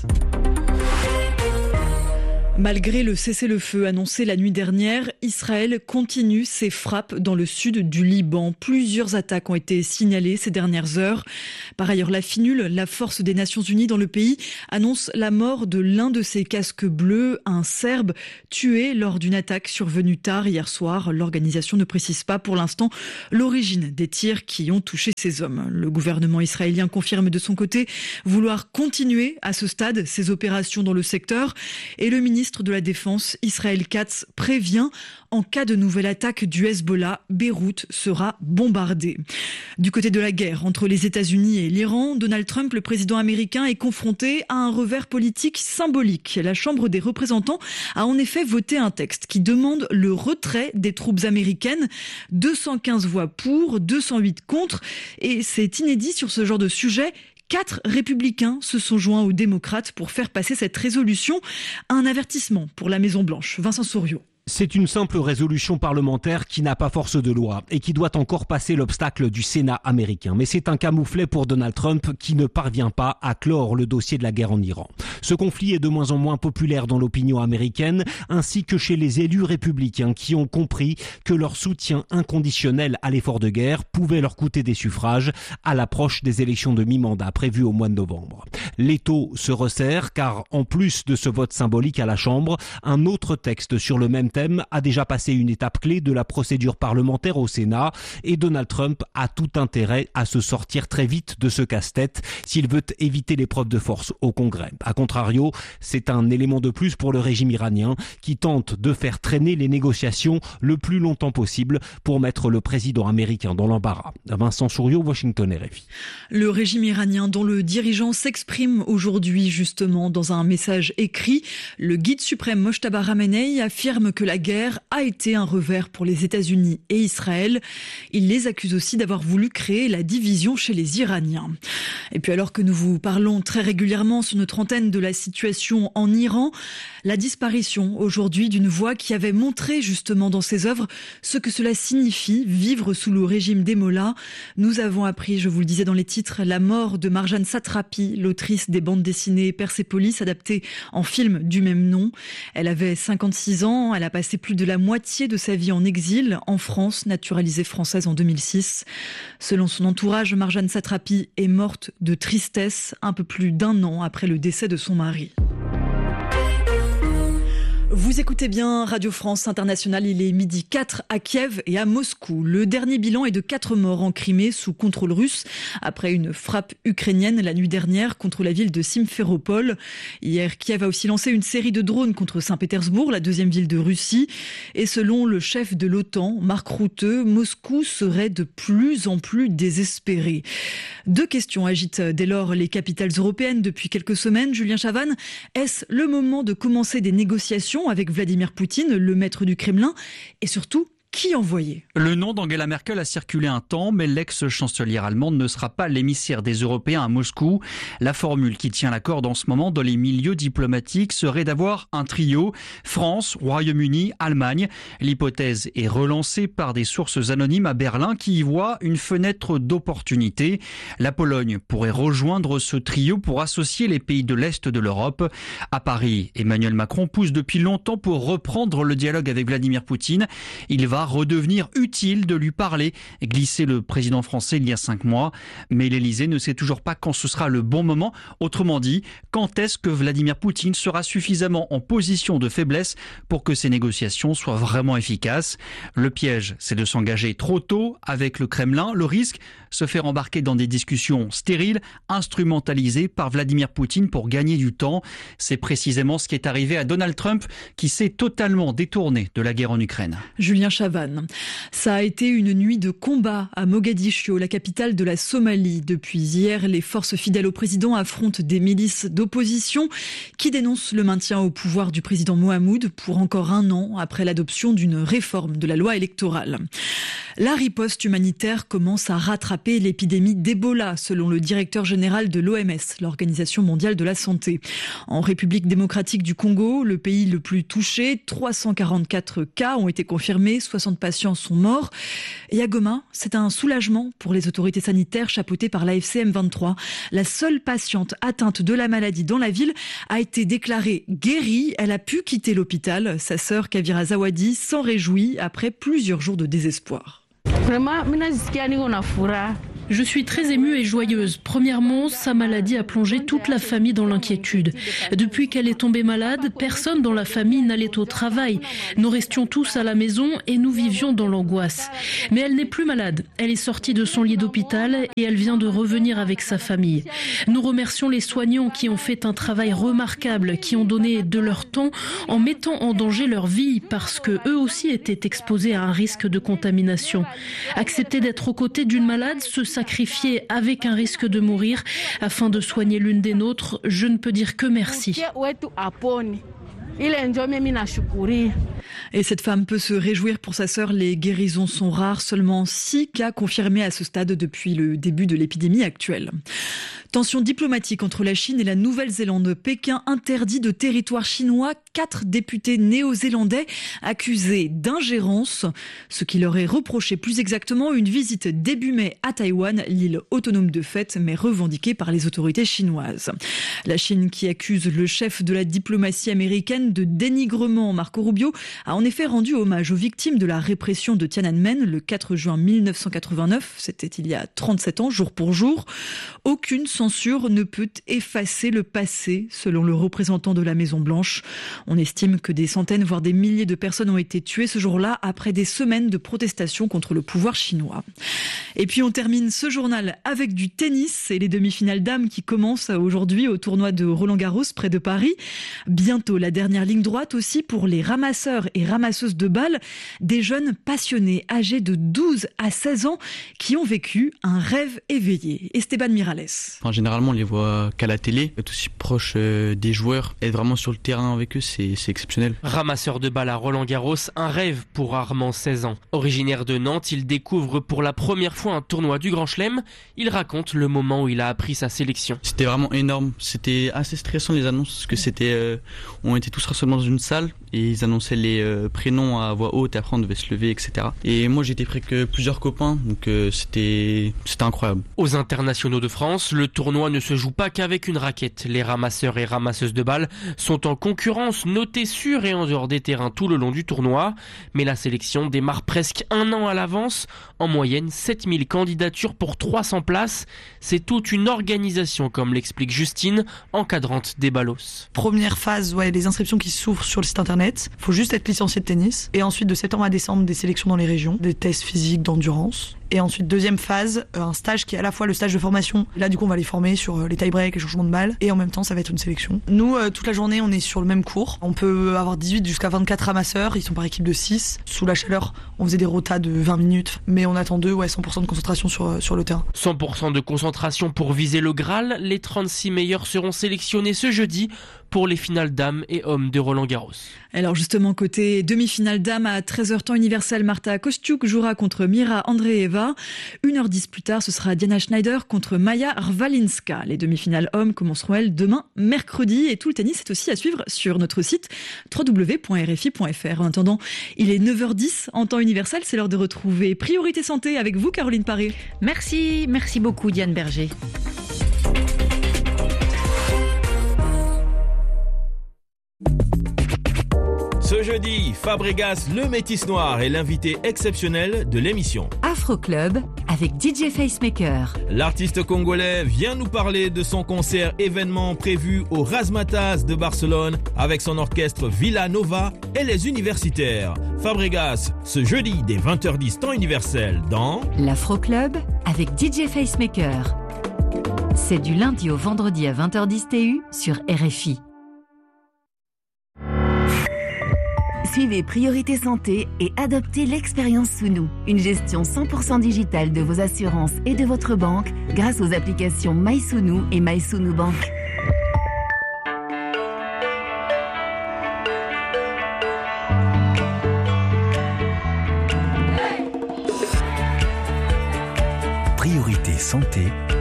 Malgré le cessez-le-feu annoncé la nuit dernière, Israël continue ses frappes dans le sud du Liban. Plusieurs attaques ont été signalées ces dernières heures. Par ailleurs, la FINUL, la force des Nations Unies dans le pays, annonce la mort de l'un de ses casques bleus, un Serbe tué lors d'une attaque survenue tard hier soir. L'organisation ne précise pas pour l'instant l'origine des tirs qui ont touché ces hommes. Le gouvernement israélien confirme de son côté vouloir continuer à ce stade ses opérations dans le secteur et le ministre de la Défense, Israël Katz, prévient en cas de nouvelle attaque du Hezbollah, Beyrouth sera bombardée. Du côté de la guerre entre les États-Unis et l'Iran, Donald Trump, le président américain, est confronté à un revers politique symbolique. La Chambre des représentants a en effet voté un texte qui demande le retrait des troupes américaines. deux cent quinze voix pour, deux cent huit contre. Et c'est inédit sur ce genre de sujet. Quatre républicains se sont joints aux démocrates pour faire passer cette résolution. Un avertissement pour la Maison-Blanche. Vincent Souriau. C'est une simple résolution parlementaire qui n'a pas force de loi et qui doit encore passer l'obstacle du Sénat américain. Mais c'est un camouflet pour Donald Trump qui ne parvient pas à clore le dossier de la guerre en Iran. Ce conflit est de moins en moins populaire dans l'opinion américaine ainsi que chez les élus républicains qui ont compris que leur soutien inconditionnel à l'effort de guerre pouvait leur coûter des suffrages à l'approche des élections de mi-mandat prévues au mois de novembre. L'étau se resserre car en plus de ce vote symbolique à la Chambre, un autre texte sur le même thème a déjà passé une étape clé de la procédure parlementaire au Sénat et Donald Trump a tout intérêt à se sortir très vite de ce casse-tête s'il veut éviter l'épreuve de force au Congrès. A contrario, c'est un élément de plus pour le régime iranien qui tente de faire traîner les négociations le plus longtemps possible pour mettre le président américain dans l'embarras. Vincent Souriau, Washington, R F I. Le régime iranien dont le dirigeant s'exprime aujourd'hui justement dans un message écrit. Le guide suprême Mojtaba Ramenei affirme que la guerre a été un revers pour les États-Unis et Israël. Il les accuse aussi d'avoir voulu créer la division chez les Iraniens. Et puis alors que nous vous parlons très régulièrement sur notre antenne de la situation en Iran, la disparition aujourd'hui d'une voix qui avait montré justement dans ses œuvres ce que cela signifie vivre sous le régime des mollahs. Nous avons appris, je vous le disais dans les titres, la mort de Marjane Satrapi, l'autrice des bandes dessinées Persépolis, adaptée en film du même nom. Elle avait cinquante-six ans, elle a passé plus de la moitié de sa vie en exil, en France, naturalisée française en deux mille six. Selon son entourage, Marjane Satrapi est morte de tristesse un peu plus d'un an après le décès de son mari. Vous écoutez bien Radio France Internationale, il est midi quatre à Kiev et à Moscou. Le dernier bilan est de quatre morts en Crimée sous contrôle russe après une frappe ukrainienne la nuit dernière contre la ville de Simferopol. Hier, Kiev a aussi lancé une série de drones contre Saint-Pétersbourg, la deuxième ville de Russie. Et selon le chef de l'OTAN, Mark Rutte, Moscou serait de plus en plus désespéré. Deux questions agitent dès lors les capitales européennes depuis quelques semaines. Julien Chavannes, est-ce le moment de commencer des négociations avec Vladimir Poutine, le maître du Kremlin, et surtout, qui envoyer ? Le nom d'Angela Merkel a circulé un temps, mais l'ex-chancelière allemande ne sera pas l'émissaire des Européens à Moscou. La formule qui tient la corde en ce moment dans les milieux diplomatiques serait d'avoir un trio, France, Royaume-Uni, Allemagne. L'hypothèse est relancée par des sources anonymes à Berlin qui y voient une fenêtre d'opportunité. La Pologne pourrait rejoindre ce trio pour associer les pays de l'Est de l'Europe. À Paris, Emmanuel Macron pousse depuis longtemps pour reprendre le dialogue avec Vladimir Poutine. Il va redevenir utile de lui parler, glissait le président français il y a cinq mois. Mais l'Elysée ne sait toujours pas quand ce sera le bon moment. Autrement dit, quand est-ce que Vladimir Poutine sera suffisamment en position de faiblesse pour que ces négociations soient vraiment efficaces. Le piège, c'est de s'engager trop tôt avec le Kremlin. Le risque, se faire embarquer dans des discussions stériles, instrumentalisées par Vladimir Poutine pour gagner du temps. C'est précisément ce qui est arrivé à Donald Trump, qui s'est totalement détourné de la guerre en Ukraine. Julien Chavannes. Durban. Ça a été une nuit de combat à Mogadiscio, la capitale de la Somalie. Depuis hier, les forces fidèles au président affrontent des milices d'opposition qui dénoncent le maintien au pouvoir du président Mohamoud pour encore un an après l'adoption d'une réforme de la loi électorale. La riposte humanitaire commence à rattraper l'épidémie d'Ebola, selon le directeur général de l'O M S, l'Organisation mondiale de la santé. En République démocratique du Congo, le pays le plus touché, trois cent quarante-quatre cas ont été confirmés, soixante patients sont morts. Et à Goma, c'est un soulagement pour les autorités sanitaires chapeautées par l'A F C M vingt-trois. La seule patiente atteinte de la maladie dans la ville a été déclarée guérie. Elle a pu quitter l'hôpital. Sa sœur Kavira Zawadi s'en réjouit après plusieurs jours de désespoir. Je suis très émue et joyeuse. Premièrement, sa maladie a plongé toute la famille dans l'inquiétude. Depuis qu'elle est tombée malade, personne dans la famille n'allait au travail. Nous restions tous à la maison et nous vivions dans l'angoisse. Mais elle n'est plus malade. Elle est sortie de son lit d'hôpital et elle vient de revenir avec sa famille. Nous remercions les soignants qui ont fait un travail remarquable, qui ont donné de leur temps en mettant en danger leur vie parce que eux aussi étaient exposés à un risque de contamination. Accepter d'être aux côtés d'une malade, se sacrifier avec un risque de mourir afin de soigner l'une des nôtres, je ne peux dire que merci. Et cette femme peut se réjouir pour sa sœur, les guérisons sont rares, seulement six cas confirmés à ce stade depuis le début de l'épidémie actuelle. Tension diplomatique entre la Chine et la Nouvelle-Zélande. Pékin interdit de territoire chinois quatre députés néo-zélandais accusés d'ingérence, ce qui leur est reproché plus exactement une visite début mai à Taïwan, l'île autonome de fait, mais revendiquée par les autorités chinoises. La Chine qui accuse le chef de la diplomatie américaine de dénigrement. Marco Rubio a en effet rendu hommage aux victimes de la répression de Tiananmen le quatre juin mille neuf cent quatre-vingt-neuf. C'était il y a trente-sept ans, jour pour jour. Aucune censure ne peut effacer le passé, selon le représentant de la Maison-Blanche. On estime que des centaines, voire des milliers de personnes ont été tuées ce jour-là après des semaines de protestations contre le pouvoir chinois. Et puis on termine ce journal avec du tennis et les demi-finales dames qui commencent aujourd'hui au tournoi de Roland-Garros près de Paris. Bientôt la dernière ligne droite aussi pour les ramasseurs et ramasseuses de balles, des jeunes passionnés âgés de douze à seize ans qui ont vécu un rêve éveillé. Esteban Miralles. Enfin, généralement, on les voit qu'à la télé, être aussi proche des joueurs, être vraiment sur le terrain avec eux, c'est, c'est exceptionnel. Ramasseur de balles à Roland-Garros, un rêve pour Armand, seize ans. Originaire de Nantes, il découvre pour la première fois un tournoi du Grand Chelem. Il raconte le moment où il a appris sa sélection. C'était vraiment énorme. C'était assez stressant les annonces, parce que c'était, euh, on était tous rassemblés dans une salle et ils annonçaient les euh, prénoms à voix haute et après on devait se lever, et cetera. Et moi j'étais près que plusieurs copains, donc euh, c'était, c'était incroyable. Aux internationaux de France, le tournoi ne se joue pas qu'avec une raquette. Les ramasseurs et ramasseuses de balles sont en concurrence, notés sur et en dehors des terrains tout le long du tournoi. Mais la sélection démarre presque un an à l'avance. En moyenne, sept mille candidatures pour trois cents places. C'est toute une organisation, comme l'explique Justine, encadrante des ballos. Première phase, ouais, les inscriptions qui s'ouvrent sur le site internet. Il faut juste être licencié de tennis. Et ensuite, de septembre à décembre, des sélections dans les régions, des tests physiques d'endurance. Et ensuite, deuxième phase, un stage qui est à la fois le stage de formation. Là, du coup, on va les former sur les tie-breaks, les changements de balles. Et en même temps, ça va être une sélection. Nous, euh, toute la journée, on est sur le même cours. On peut avoir dix-huit jusqu'à vingt-quatre ramasseurs. Ils sont par équipe de six. Sous la chaleur, on faisait des rotas de vingt minutes. Mais on attend d'eux, ouais, cent pour cent de concentration sur, sur le terrain. cent pour cent de concentration pour viser le Graal. Les trente-six meilleurs seront sélectionnés ce jeudi pour les finales dames et hommes de Roland-Garros. Alors justement, côté demi-finale dames à treize heures temps universel, Marta Kostiuk jouera contre Mira Andreeva. une heure dix plus tard, ce sera Diana Schneider contre Maya Rvalinska. Les demi-finales hommes commenceront, elles, demain, mercredi. Et tout le tennis est aussi à suivre sur notre site w w w point r f i point f r. En attendant, il est neuf heures dix en temps universel. C'est l'heure de retrouver Priorité Santé avec vous, Caroline Paré. Merci, merci beaucoup, Diane Berger. Ce jeudi, Fabregas, le métis noir, est l'invité exceptionnel de l'émission. Afro Club avec D J Facemaker. L'artiste congolais vient nous parler de son concert événement prévu au Razmataz de Barcelone avec son orchestre Villa Nova et les universitaires. Fabregas, ce jeudi dès vingt heures dix temps universel dans l'Afro Club avec D J Facemaker. C'est du lundi au vendredi à vingt heures dix T U sur R F I. Suivez Priorité Santé et adoptez l'expérience Sounou, une gestion cent pour cent digitale de vos assurances et de votre banque grâce aux applications MySounou et MySounou Bank. Priorité Santé,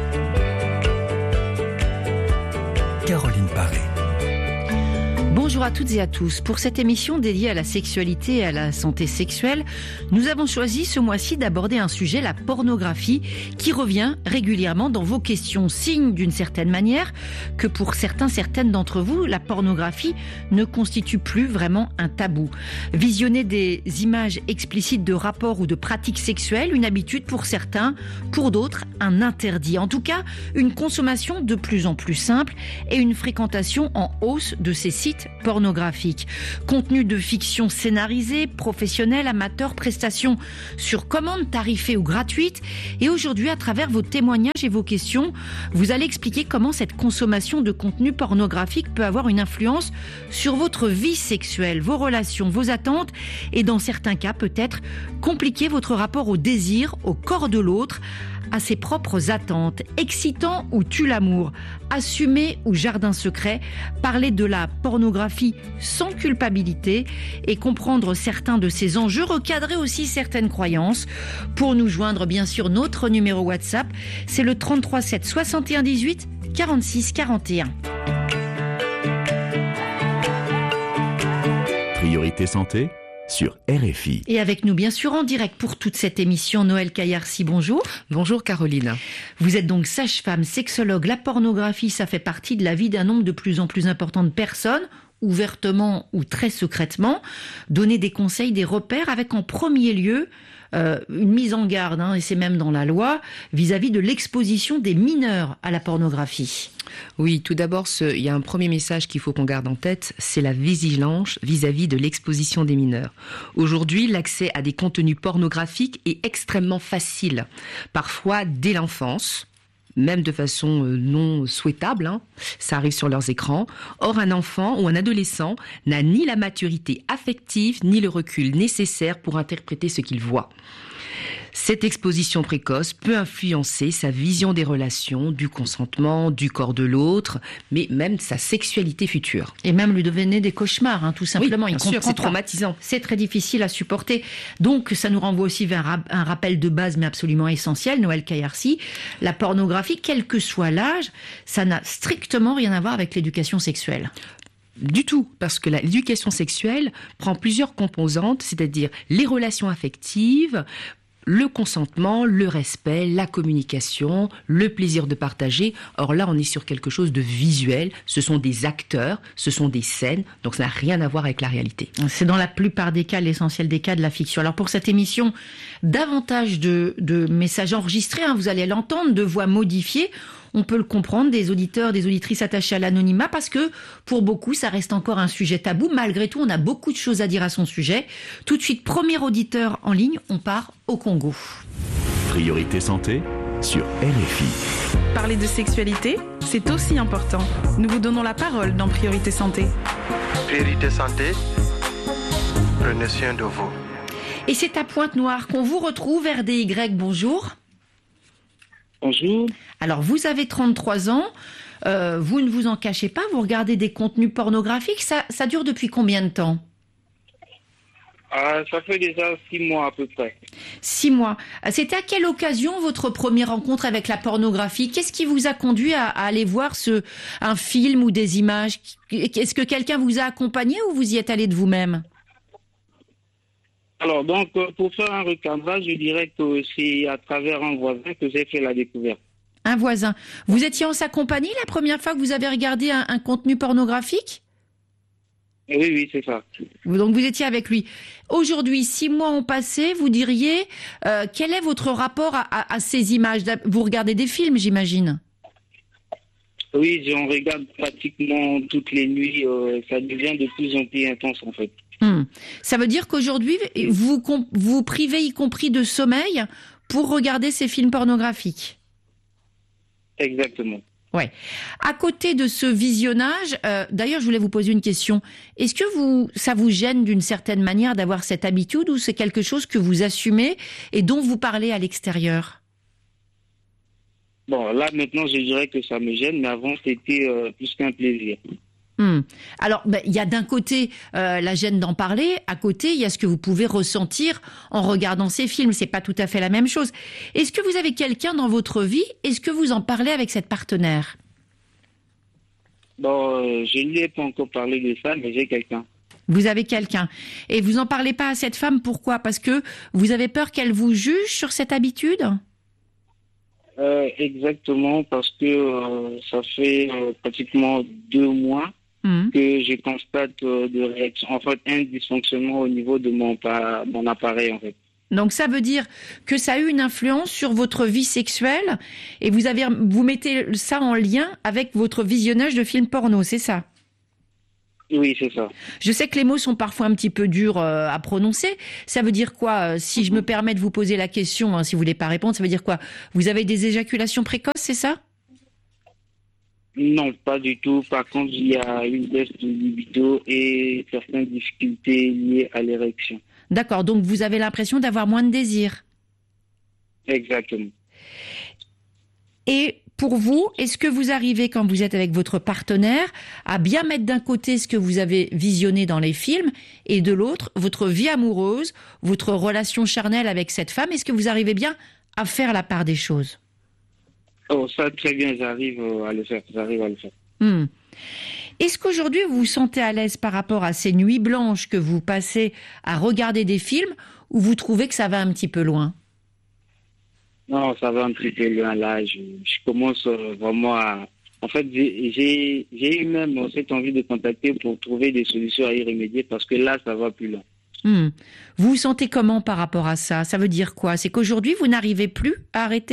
Caroline Paré. Bonjour à toutes et à tous. Pour cette émission dédiée à la sexualité et à la santé sexuelle, nous avons choisi ce mois-ci d'aborder un sujet, la pornographie, qui revient régulièrement dans vos questions. Signe d'une certaine manière que pour certains, certaines d'entre vous, la pornographie ne constitue plus vraiment un tabou. Visionner des images explicites de rapports ou de pratiques sexuelles, une habitude pour certains, pour d'autres, un interdit. En tout cas, une consommation de plus en plus simple et une fréquentation en hausse de ces sites pornographiques. Contenu de fiction scénarisée, professionnel, amateur, prestations sur commande, tarifées ou gratuites. Et aujourd'hui, à travers vos témoignages et vos questions, vous allez expliquer comment cette consommation de contenu pornographique peut avoir une influence sur votre vie sexuelle, vos relations, vos attentes et dans certains cas peut-être compliquer votre rapport au désir, au corps de l'autre, à ses propres attentes. Excitant ou tue l'amour, assumer ou jardin secret, parler de la pornographie sans culpabilité et comprendre certains de ses enjeux, recadrer aussi certaines croyances. Pour nous joindre, bien sûr, notre numéro WhatsApp, c'est le trente-trois sept soixante et un dix-huit quarante-six quarante et un. Priorité Santé sur R F I. Et avec nous, bien sûr, en direct pour toute cette émission, Noël Caillarcy, bonjour. Bonjour Caroline. Vous êtes donc sage-femme, sexologue. La pornographie, ça fait partie de la vie d'un nombre de plus en plus important de personnes, ouvertement ou très secrètement. Donner des conseils, des repères, avec en premier lieu euh, une mise en garde, hein, et c'est même dans la loi, vis-à-vis de l'exposition des mineurs à la pornographie. Oui, tout d'abord, ce, il y a un premier message qu'il faut qu'on garde en tête, c'est la vigilance vis-à-vis de l'exposition des mineurs. Aujourd'hui, l'accès à des contenus pornographiques est extrêmement facile, parfois dès l'enfance, même de façon non souhaitable, hein, ça arrive sur leurs écrans. Or, un enfant ou un adolescent n'a ni la maturité affective, ni le recul nécessaire pour interpréter ce qu'il voit. Cette exposition précoce peut influencer sa vision des relations, du consentement, du corps de l'autre, mais même sa sexualité future. Et même lui devenir des cauchemars, hein, tout simplement. Oui, bien sûr, c'est traumatisant. C'est très difficile à supporter. Donc, ça nous renvoie aussi vers un rappel de base, mais absolument essentiel, Noël Caillarcy. La pornographie, quel que soit l'âge, ça n'a strictement rien à voir avec l'éducation sexuelle. Du tout, parce que l'éducation sexuelle prend plusieurs composantes, c'est-à-dire les relations affectives, le consentement, le respect, la communication, le plaisir de partager. Or là, on est sur quelque chose de visuel. Ce sont des acteurs, ce sont des scènes, donc ça n'a rien à voir avec la réalité. C'est dans la plupart des cas, l'essentiel des cas de la fiction. Alors pour cette émission, davantage de, de messages enregistrés, hein, vous allez l'entendre, de voix modifiées. On peut le comprendre, des auditeurs, des auditrices attachés à l'anonymat, parce que pour beaucoup, ça reste encore un sujet tabou. Malgré tout, on a beaucoup de choses à dire à son sujet. Tout de suite, premier auditeur en ligne, on part au Congo. Priorité Santé sur R F I. Parler de sexualité, c'est aussi important. Nous vous donnons la parole dans Priorité Santé. Priorité Santé, prenez soin de vous. Et c'est à Pointe-Noire qu'on vous retrouve, R D Y, bonjour. Bonjour. Alors, vous avez trente-trois ans, euh, vous ne vous en cachez pas, vous regardez des contenus pornographiques, ça, ça dure depuis combien de temps ? Ah, ça fait déjà six mois à peu près. Six mois. C'était à quelle occasion votre première rencontre avec la pornographie ? Qu'est-ce qui vous a conduit à, à aller voir ce, un film ou des images ? Est-ce que quelqu'un vous a accompagné ou vous y êtes allé de vous-même ? Alors, donc, pour faire un recadrage, je dirais que c'est à travers un voisin que j'ai fait la découverte. Un voisin. Vous étiez en sa compagnie la première fois que vous avez regardé un, un contenu pornographique ? Oui, oui, c'est ça. Donc, vous étiez avec lui. Aujourd'hui, six mois ont passé, vous diriez, euh, quel est votre rapport à, à, à ces images ? Vous regardez des films, j'imagine ? Oui, j'en regarde pratiquement toutes les nuits. Euh, ça devient de plus en plus intense, en fait. Hum. Ça veut dire qu'aujourd'hui, vous vous privez y compris de sommeil pour regarder ces films pornographiques ? Exactement. Ouais. À côté de ce visionnage, euh, d'ailleurs, je voulais vous poser une question. Est-ce que vous, ça vous gêne d'une certaine manière d'avoir cette habitude ou c'est quelque chose que vous assumez et dont vous parlez à l'extérieur ? Bon, là, maintenant, je dirais que ça me gêne, mais avant, c'était euh, plus qu'un plaisir. Hmm. Alors, ben, il y a d'un côté euh, la gêne d'en parler, à côté, il y a ce que vous pouvez ressentir en regardant ces films. C'est pas tout à fait la même chose. Est-ce que vous avez quelqu'un dans votre vie ? Est-ce que vous en parlez avec cette partenaire ? Bon, euh, je ne lui ai pas encore parlé de ça, mais j'ai quelqu'un. Vous avez quelqu'un. Et vous en parlez pas à cette femme, pourquoi ? Parce que vous avez peur qu'elle vous juge sur cette habitude ? Euh, exactement, parce que euh, ça fait euh, pratiquement deux mois mmh. que je constate euh, de réaction, en fait, un dysfonctionnement au niveau de mon, pa- mon appareil, en fait. Donc ça veut dire que ça a eu une influence sur votre vie sexuelle et vous avez, vous mettez ça en lien avec votre visionnage de films porno, c'est ça ? Oui, c'est ça. Je sais que les mots sont parfois un petit peu durs euh, à prononcer. Ça veut dire quoi ? Si je me permets de vous poser la question, hein, si vous voulez pas répondre, ça veut dire quoi ? Vous avez des éjaculations précoces, c'est ça ? Non, pas du tout. Par contre, il y a une baisse de libido et certaines difficultés liées à l'érection. D'accord, donc vous avez l'impression d'avoir moins de désir. Exactement. Et pour vous, est-ce que vous arrivez, quand vous êtes avec votre partenaire, à bien mettre d'un côté ce que vous avez visionné dans les films et de l'autre, votre vie amoureuse, votre relation charnelle avec cette femme, est-ce que vous arrivez bien à faire la part des choses ? Oh, ça, très bien, j'arrive à le faire, j'arrive à le faire. Hmm. Est-ce qu'aujourd'hui, vous vous sentez à l'aise par rapport à ces nuits blanches que vous passez à regarder des films ou vous trouvez que ça va un petit peu loin ? Non, ça va un petit peu loin là. Je, je commence vraiment à... En fait, j'ai, j'ai, j'ai eu même cette envie de contacter pour trouver des solutions à y remédier parce que là, ça va plus loin. Hmm. Vous vous sentez comment par rapport à ça ? Ça veut dire quoi ? C'est qu'aujourd'hui, vous n'arrivez plus à arrêter ?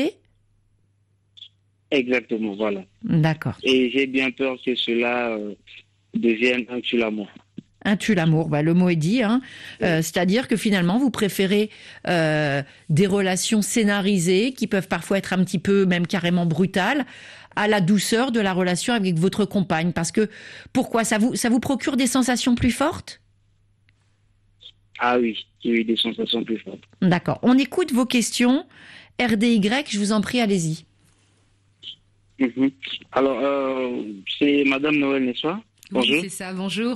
Exactement, voilà. D'accord. Et j'ai bien peur que cela euh, devienne un tue-l'amour. Un tue-l'amour, bah, le mot est dit. Hein. Euh, c'est-à-dire que finalement, vous préférez euh, des relations scénarisées qui peuvent parfois être un petit peu, même carrément brutales, à la douceur de la relation avec votre compagne. Parce que, pourquoi ? Ça vous, ça vous procure des sensations plus fortes ? Ah oui, oui, des sensations plus fortes. D'accord. On écoute vos questions. R D Y, je vous en prie, allez-y. Mmh. Alors, euh, c'est Madame Noël, n'est-ce pas ? Bonjour. Oui, c'est ça, bonjour.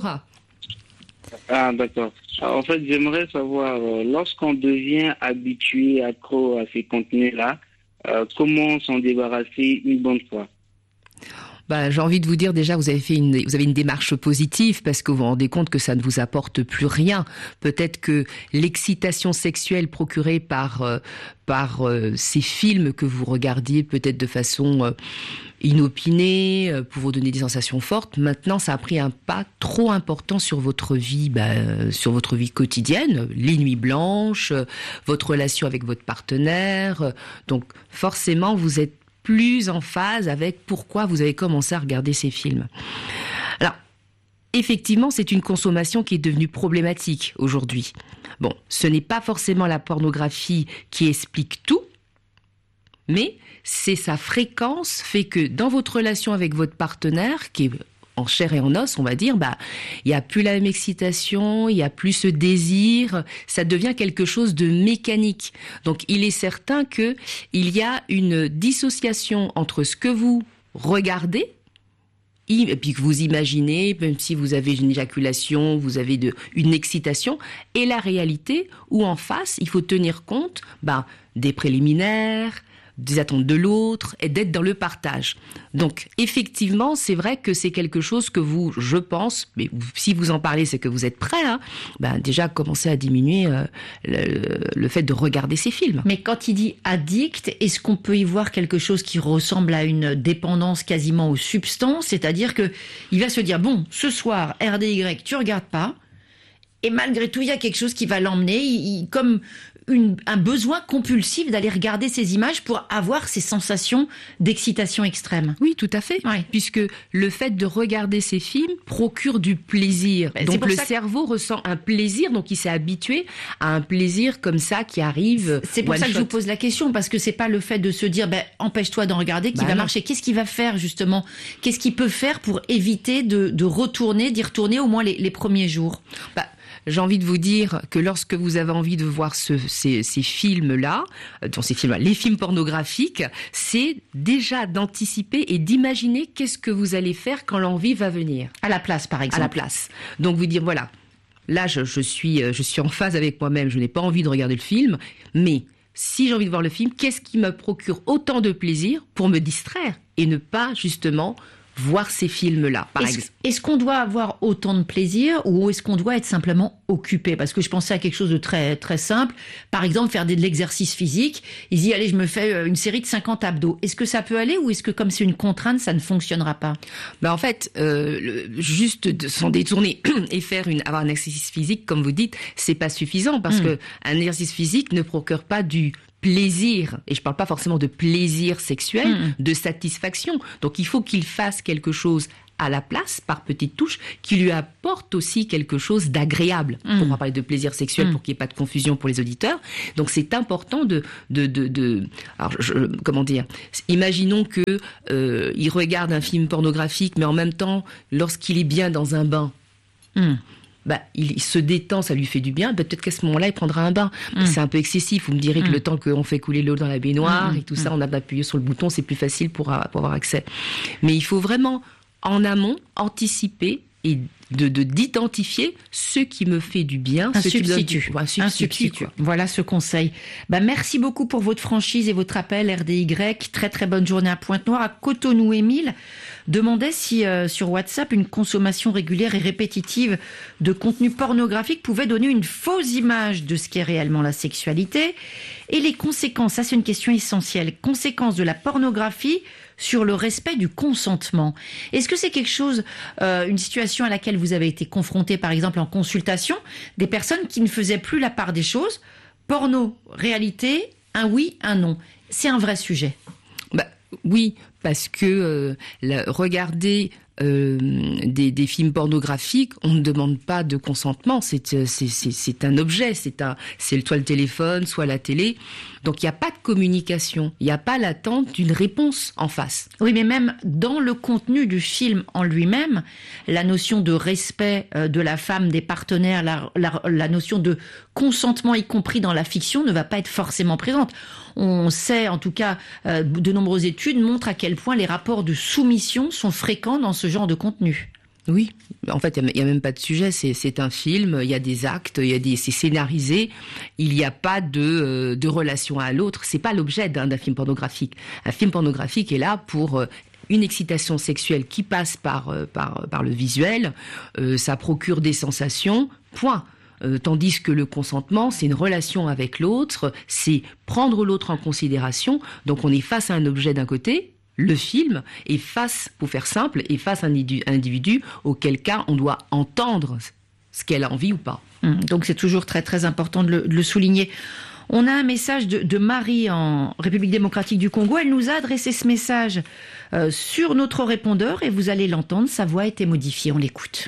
Ah, d'accord. Alors, en fait, j'aimerais savoir, euh, lorsqu'on devient habitué, accro à ces contenus-là, euh, comment s'en débarrasser une bonne fois ? Bah, j'ai envie de vous dire déjà, vous avez fait une, vous avez une démarche positive parce que vous vous rendez compte que ça ne vous apporte plus rien. Peut-être que l'excitation sexuelle procurée par euh, par euh, ces films que vous regardiez, peut-être de façon euh, inopinée, euh, pour vous donner des sensations fortes. Maintenant, ça a pris un pas trop important sur votre vie, bah, euh, sur votre vie quotidienne, les nuits blanches, euh, votre relation avec votre partenaire. Euh, donc, forcément, vous êtes plus en phase avec pourquoi vous avez commencé à regarder ces films. Alors, effectivement, c'est une consommation qui est devenue problématique aujourd'hui. Bon, ce n'est pas forcément la pornographie qui explique tout, mais c'est sa fréquence fait que dans votre relation avec votre partenaire, qui est en chair et en os, on va dire, bah, il y a plus la même excitation, il y a plus ce désir, ça devient quelque chose de mécanique. Donc, il est certain que il y a une dissociation entre ce que vous regardez, et puis que vous imaginez, même si vous avez une éjaculation, vous avez de, une excitation, et la réalité où en face, il faut tenir compte, bah, des préliminaires, des attentes de l'autre et d'être dans le partage. Donc, effectivement, c'est vrai que c'est quelque chose que vous, je pense, mais si vous en parlez, c'est que vous êtes prêt, hein, ben déjà commencer à diminuer euh, le, le fait de regarder ces films. Mais quand il dit addict, est-ce qu'on peut y voir quelque chose qui ressemble à une dépendance quasiment aux substances ? C'est-à-dire que il va se dire, bon, ce soir, R D Y, tu regardes pas, et malgré tout, il y a quelque chose qui va l'emmener, il, il, comme une, un besoin compulsif d'aller regarder ces images pour avoir ces sensations d'excitation extrême. Oui, tout à fait. Ouais. Puisque le fait de regarder ces films procure du plaisir. Ben, donc le cerveau que... ressent un plaisir, donc il s'est habitué à un plaisir comme ça qui arrive. C'est pour ça que shot. Je vous pose la question, parce que c'est pas le fait de se dire ben, empêche-toi d'en regarder qui bah va non. marcher. Qu'est-ce qu'il va faire justement? Qu'est-ce qu'il peut faire pour éviter de, de retourner, d'y retourner au moins les, les premiers jours? Bah, j'ai envie de vous dire que lorsque vous avez envie de voir ce, ces, ces films-là, dans ces films-là, les films pornographiques, c'est déjà d'anticiper et d'imaginer qu'est-ce que vous allez faire quand l'envie va venir. À la place, par exemple. À la place. Donc vous dire, voilà, là je, je, suis, je suis en phase avec moi-même, je n'ai pas envie de regarder le film, mais si j'ai envie de voir le film, qu'est-ce qui me procure autant de plaisir pour me distraire et ne pas justement voir ces films-là, par est-ce, exemple. Est-ce qu'on doit avoir autant de plaisir ou est-ce qu'on doit être simplement occupé? Parce que je pensais à quelque chose de très, très simple. Par exemple, faire de l'exercice physique. Il dit, allez, je me fais une série de cinquante abdos. Est-ce que ça peut aller ou est-ce que comme c'est une contrainte, ça ne fonctionnera pas? Ben en fait, euh, le, juste de s'en détourner et faire une, avoir un exercice physique, comme vous dites, c'est pas suffisant parce mmh. que un exercice physique ne procure pas du plaisir, et je parle pas forcément de plaisir sexuel, mmh. de satisfaction. Donc il faut qu'il fasse quelque chose à la place, par petites touches, qui lui apporte aussi quelque chose d'agréable. Mmh. Pour pas parler de plaisir sexuel, mmh. pour qu'il n'y ait pas de confusion pour les auditeurs. Donc c'est important de... de, de, de alors, je, comment dire? Imaginons que euh, il regarde un film pornographique, mais en même temps, lorsqu'il est bien dans un bain, mmh. bah, il, il se détend, ça lui fait du bien, bah, peut-être qu'à ce moment-là, il prendra un bain. Mmh. C'est un peu excessif. Vous me direz mmh. que le temps qu'on fait couler l'eau dans la baignoire mmh. et tout mmh. ça, on a appuyé sur le bouton, c'est plus facile pour, pour avoir accès. Mais il faut vraiment, en amont, anticiper et de, de, d'identifier ce qui me fait du bien. Un ce substitut. Qui me donne, un substitut. Un substitut. Voilà ce conseil. Bah, merci beaucoup pour votre franchise et votre appel, R D Y. Très très bonne journée à Pointe-Noire. À Cotonou, Émile demandait si euh, sur WhatsApp, une consommation régulière et répétitive de contenu pornographique pouvait donner une fausse image de ce qu'est réellement la sexualité. Et les conséquences, ça c'est une question essentielle, conséquences de la pornographie sur le respect du consentement. Est-ce que c'est quelque chose, euh, une situation à laquelle vous avez été confronté, par exemple en consultation, des personnes qui ne faisaient plus la part des choses, porno, réalité, un oui, un non. C'est un vrai sujet. Bah, oui, parce que euh, la, regarder euh, des, des films pornographiques, on ne demande pas de consentement. C'est, c'est, c'est, c'est un objet, c'est un, c'est soit le téléphone, soit la télé. Donc il n'y a pas de communication, il n'y a pas l'attente d'une réponse en face. Oui, mais même dans le contenu du film en lui-même, la notion de respect de la femme, des partenaires, la, la, la notion de consentement, y compris dans la fiction, ne va pas être forcément présente. On sait, en tout cas, euh, de nombreuses études montrent à quel point les rapports de soumission sont fréquents dans ce genre de contenu. Oui, en fait, il n'y a, a même pas de sujet, c'est, c'est un film, il y a des actes, il y a des, c'est scénarisé, il n'y a pas de, euh, de relation à l'autre, c'est pas l'objet d'un, d'un film pornographique. Un film pornographique est là pour euh, une excitation sexuelle qui passe par, euh, par, par le visuel, euh, ça procure des sensations, point. Euh, tandis que le consentement, c'est une relation avec l'autre, c'est prendre l'autre en considération, donc on est face à un objet d'un côté, le film, et face, pour faire simple, et face à un individu auquel cas on doit entendre ce qu'elle a envie ou pas. Donc c'est toujours très très important de le, de le souligner. On a un message de, de Marie en République démocratique du Congo. Elle nous a adressé ce message euh, sur notre répondeur et vous allez l'entendre, sa voix a été modifiée. On l'écoute.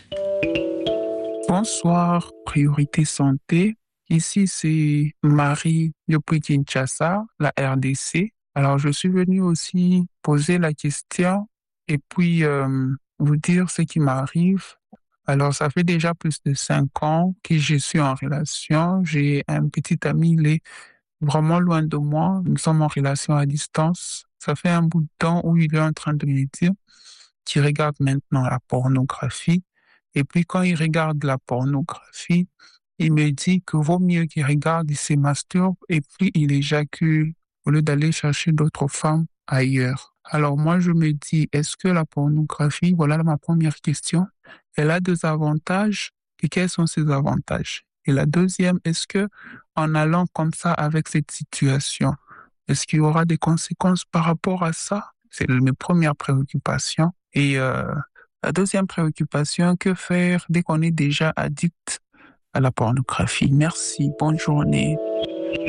Bonsoir, Priorité Santé. Ici, c'est Marie depuis Kinshasa, la R D C. Alors, je suis venu aussi poser la question et puis euh, vous dire ce qui m'arrive. Alors, ça fait déjà plus de cinq ans que je suis en relation. J'ai un petit ami, il est vraiment loin de moi. Nous sommes en relation à distance. Ça fait un bout de temps où il est en train de me dire qu'il regarde maintenant la pornographie. Et puis, quand il regarde la pornographie, il me dit que vaut mieux qu'il regarde, il se masturbe et puis il éjacule au lieu d'aller chercher d'autres femmes ailleurs. Alors moi, je me dis, est-ce que la pornographie, voilà ma première question, elle a des avantages et quels sont ses avantages? Et la deuxième, est-ce que en allant comme ça avec cette situation, est-ce qu'il y aura des conséquences par rapport à ça? C'est mes premières préoccupations. Et euh, la deuxième préoccupation, que faire dès qu'on est déjà addict à la pornographie? Merci, bonne journée.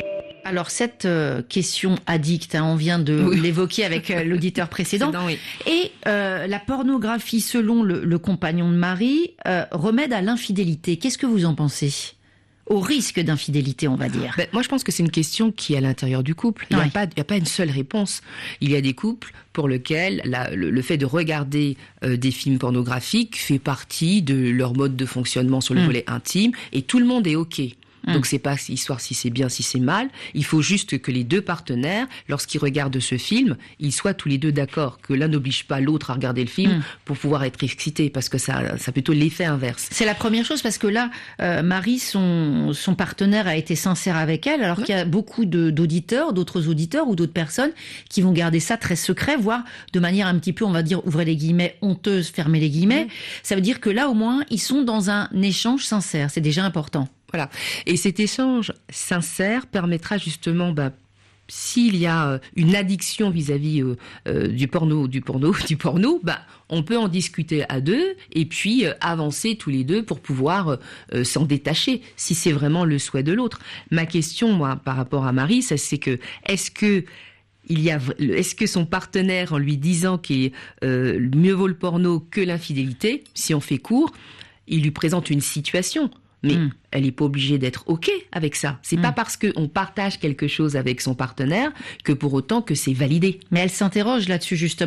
Alors cette euh, question addict, hein, on vient de oui. l'évoquer avec euh, l'auditeur précédent. Non, oui. Et euh, la pornographie, selon le, le compagnon de Marie, euh, remède à l'infidélité. Qu'est-ce que vous en pensez ? Au risque d'infidélité, on va dire. Ben, moi, je pense que c'est une question qui est à l'intérieur du couple. Il n'y oui. a, a pas une seule réponse. Il y a des couples pour lesquels la, le, le fait de regarder euh, des films pornographiques fait partie de leur mode de fonctionnement sur le mmh. volet intime, et tout le monde est OK. Donc c'est pas histoire si c'est bien, si c'est mal. Il faut juste que les deux partenaires, lorsqu'ils regardent ce film, ils soient tous les deux d'accord, que l'un n'oblige pas l'autre à regarder le film mm. pour pouvoir être excité, parce que ça, ça a plutôt l'effet inverse. C'est la première chose, parce que là, euh, Marie, son, son partenaire a été sincère avec elle, alors ouais. qu'il y a beaucoup de, d'auditeurs, d'autres auditeurs ou d'autres personnes qui vont garder ça très secret, voire de manière un petit peu, on va dire, ouvrez les guillemets, honteuse, fermez les guillemets. Mm. Ça veut dire que là, au moins, ils sont dans un échange sincère. C'est déjà important. Voilà. Et cet échange sincère permettra justement, bah, s'il y a une addiction vis-à-vis euh, euh, du porno, du porno, du porno, bah, on peut en discuter à deux et puis euh, avancer tous les deux pour pouvoir euh, s'en détacher, si c'est vraiment le souhait de l'autre. Ma question, moi, par rapport à Marie, ça, c'est que, est-ce que Il y a, est-ce que son partenaire, en lui disant qu'il euh, mieux vaut le porno que l'infidélité, si on fait court, il lui présente une situation? Mais mmh. elle n'est pas obligée d'être OK avec ça. C'est mmh. pas parce qu'on partage quelque chose avec son partenaire que pour autant que c'est validé. Mais elle s'interroge là-dessus, justement.